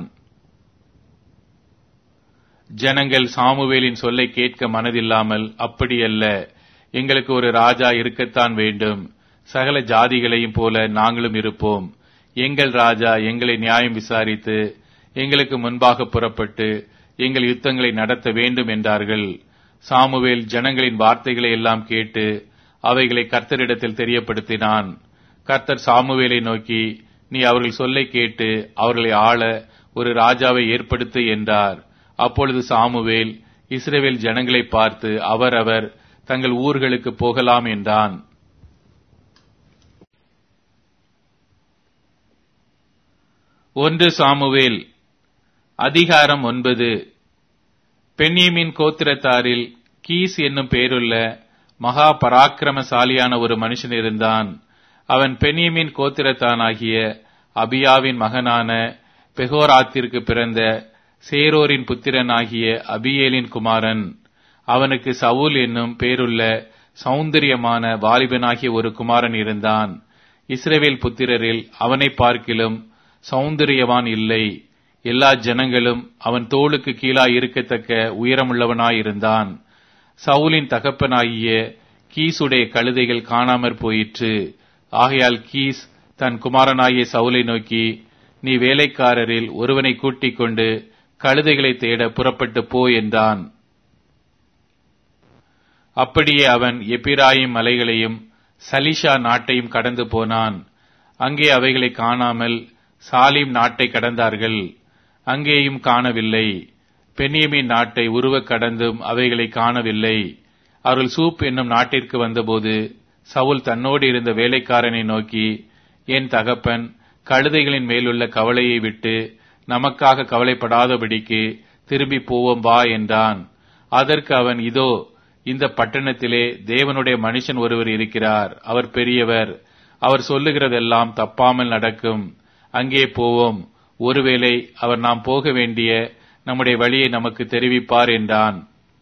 ஜனங்கள் சாமுவேலின் சொல்லை கேட்க மனதில்லாமல், அப்படியல்ல, எங்களுக்கு ஒரு ராஜா இருக்கத்தான் வேண்டும். சகல ஜாதிகளையும் போல நாங்களும் இருப்போம். எங்கள் ராஜா எங்களை நியாயம் விசாரித்து எங்களுக்கு முன்பாக புறப்பட்டு எங்கள் யுத்தங்களை நடத்த வேண்டும் என்றார்கள். சாமுவேல் ஜனங்களின் வார்த்தைகளை எல்லாம் கேட்டு அவைகளை கர்த்தரிடத்தில் தெரியப்படுத்தினான். கர்த்தர் சாமுவேலை நோக்கி, நீ அவர்கள் சொல்லை கேட்டு அவர்களை ஆள ஒரு ராஜாவை ஏற்படுத்து என்றார். அப்பொழுது சாமுவேல் இஸ்ரவேல் ஜனங்களை பார்த்து, அவரவர் தங்கள் ஊர்களுக்கு போகலாம் என்றான். 1 சாமுவேல் அதிகாரம் 9. பென்யமீன் கோத்திரத்தாரில் கீஸ் என்னும் பேருள்ள மகா பராக்கிரமசாலியான ஒரு மனுஷன் இருந்தான். அவன் பென்யமீன் கோத்திரத்தானாகிய அபியாவின் மகனான பெகோராத்திற்கு பிறந்த சேரோரின் புத்திரனாகிய அபியேலின் குமாரன். அவனுக்கு சவுல் என்னும் பேருள்ள சௌந்தரியமான வாலிபனாகிய ஒரு குமாரன் இருந்தான். இஸ்ரவேல் புத்திரரில் அவனை பார்க்கிலும் சௌந்தரியவான் இல்லை. எல்லா ஜனங்களும் அவன் தோளுக்கு கீழாய் இருக்கத்தக்க உயரமுள்ளவனாயிருந்தான். சவுலின் தகப்பனாகிய கீசுடைய கழுதைகள் காணாமற் போயிற்று. ஆகையால் கீஸ் தன் குமாரனாகிய சவுலை நோக்கி, நீ வேலைக்காரரில் ஒருவனை கூட்டிக் கொண்டு கழுதைகளை தேட புறப்பட்டு போ என்றான். அப்படியே அவன் எப்பிராயிம் மலைகளையும் சலிஷா நாட்டையும் கடந்து போனான். அங்கே அவைகளை காணாமல் சாலிம் நாட்டை கடந்தார்கள். அங்கேயும் காணவில்லை. பென்யமீன் நாட்டை உருவக் கடந்தும் அவைகளை காணவில்லை. அவர்கள் சூப் என்னும் நாட்டிற்கு வந்தபோது சவுல் தன்னோடு இருந்த வேலைக்காரனை நோக்கி, என் தகப்பன் கழுதைகளின் மேலுள்ள கவலையை விட்டு நமக்காக கவலைப்படாதபடிக்கு திரும்பி போவோம் வா என்றான். அதற்கு அவன், இதோ இந்த பட்டணத்திலே தேவனுடைய மனுஷன் ஒருவர் இருக்கிறார். அவர் பெரியவர். அவர் சொல்லுகிறதெல்லாம் தப்பாமல் நடக்கும். அங்கே போவோம். ஒருவேளை அவர் நாம் போக வேண்டிய நம்முடைய வழியை நமக்கு தெரிவிப்பார் என்றான்.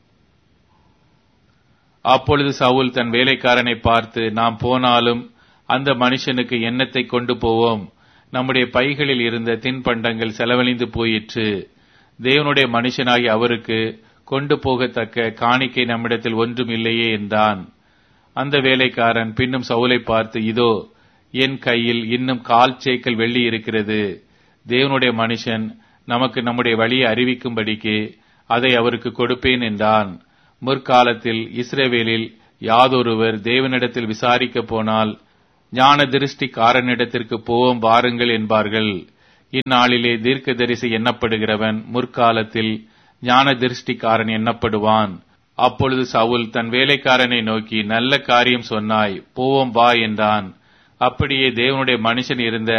அப்பொழுது சவுல் தன் வேலைக்காரனை பார்த்து, நாம் போனாலும் அந்த மனுஷனுக்கு எண்ணத்தை கொண்டு போவோம். நம்முடைய பைகளில் இருந்த தின்பண்டங்கள் செலவழிந்து போயிற்று. தேவனுடைய மனுஷனாகி அவருக்கு கொண்டு போகத்தக்க காணிக்கை நம்மிடத்தில் ஒன்றும் இல்லையே என்றான். அந்த வேலைக்காரன் பின்னும் சவுலை பார்த்து, இதோ என் கையில் இன்னும் 1/4 சேக்கல் வெள்ளி இருக்கிறது. தேவனுடைய மனுஷன் நமக்கு நம்முடைய வழியை அறிவிக்கும்படிக்கு அதை அவருக்கு கொடுப்பேன் என்றான். முற்காலத்தில் இஸ்ரவேலில் யாதொருவர் தேவனிடத்தில் விசாரிக்க போனால் ஞான திருஷ்டிக்காரனிடத்திற்கு போவோம் வாருங்கள் என்பார்கள். இந்நாளிலே தீர்க்கதரிசி எண்ணப்படுகிறவன் முற்காலத்தில் ஞான திருஷ்டிக்காரன் எண்ணப்படுவான். அப்பொழுது சவுல் தன் வேலைக்காரனை நோக்கி, நல்ல காரியம் சொன்னாய், போவோம் வா என்றான். அப்படியே தேவனுடைய மனுஷன் இருந்த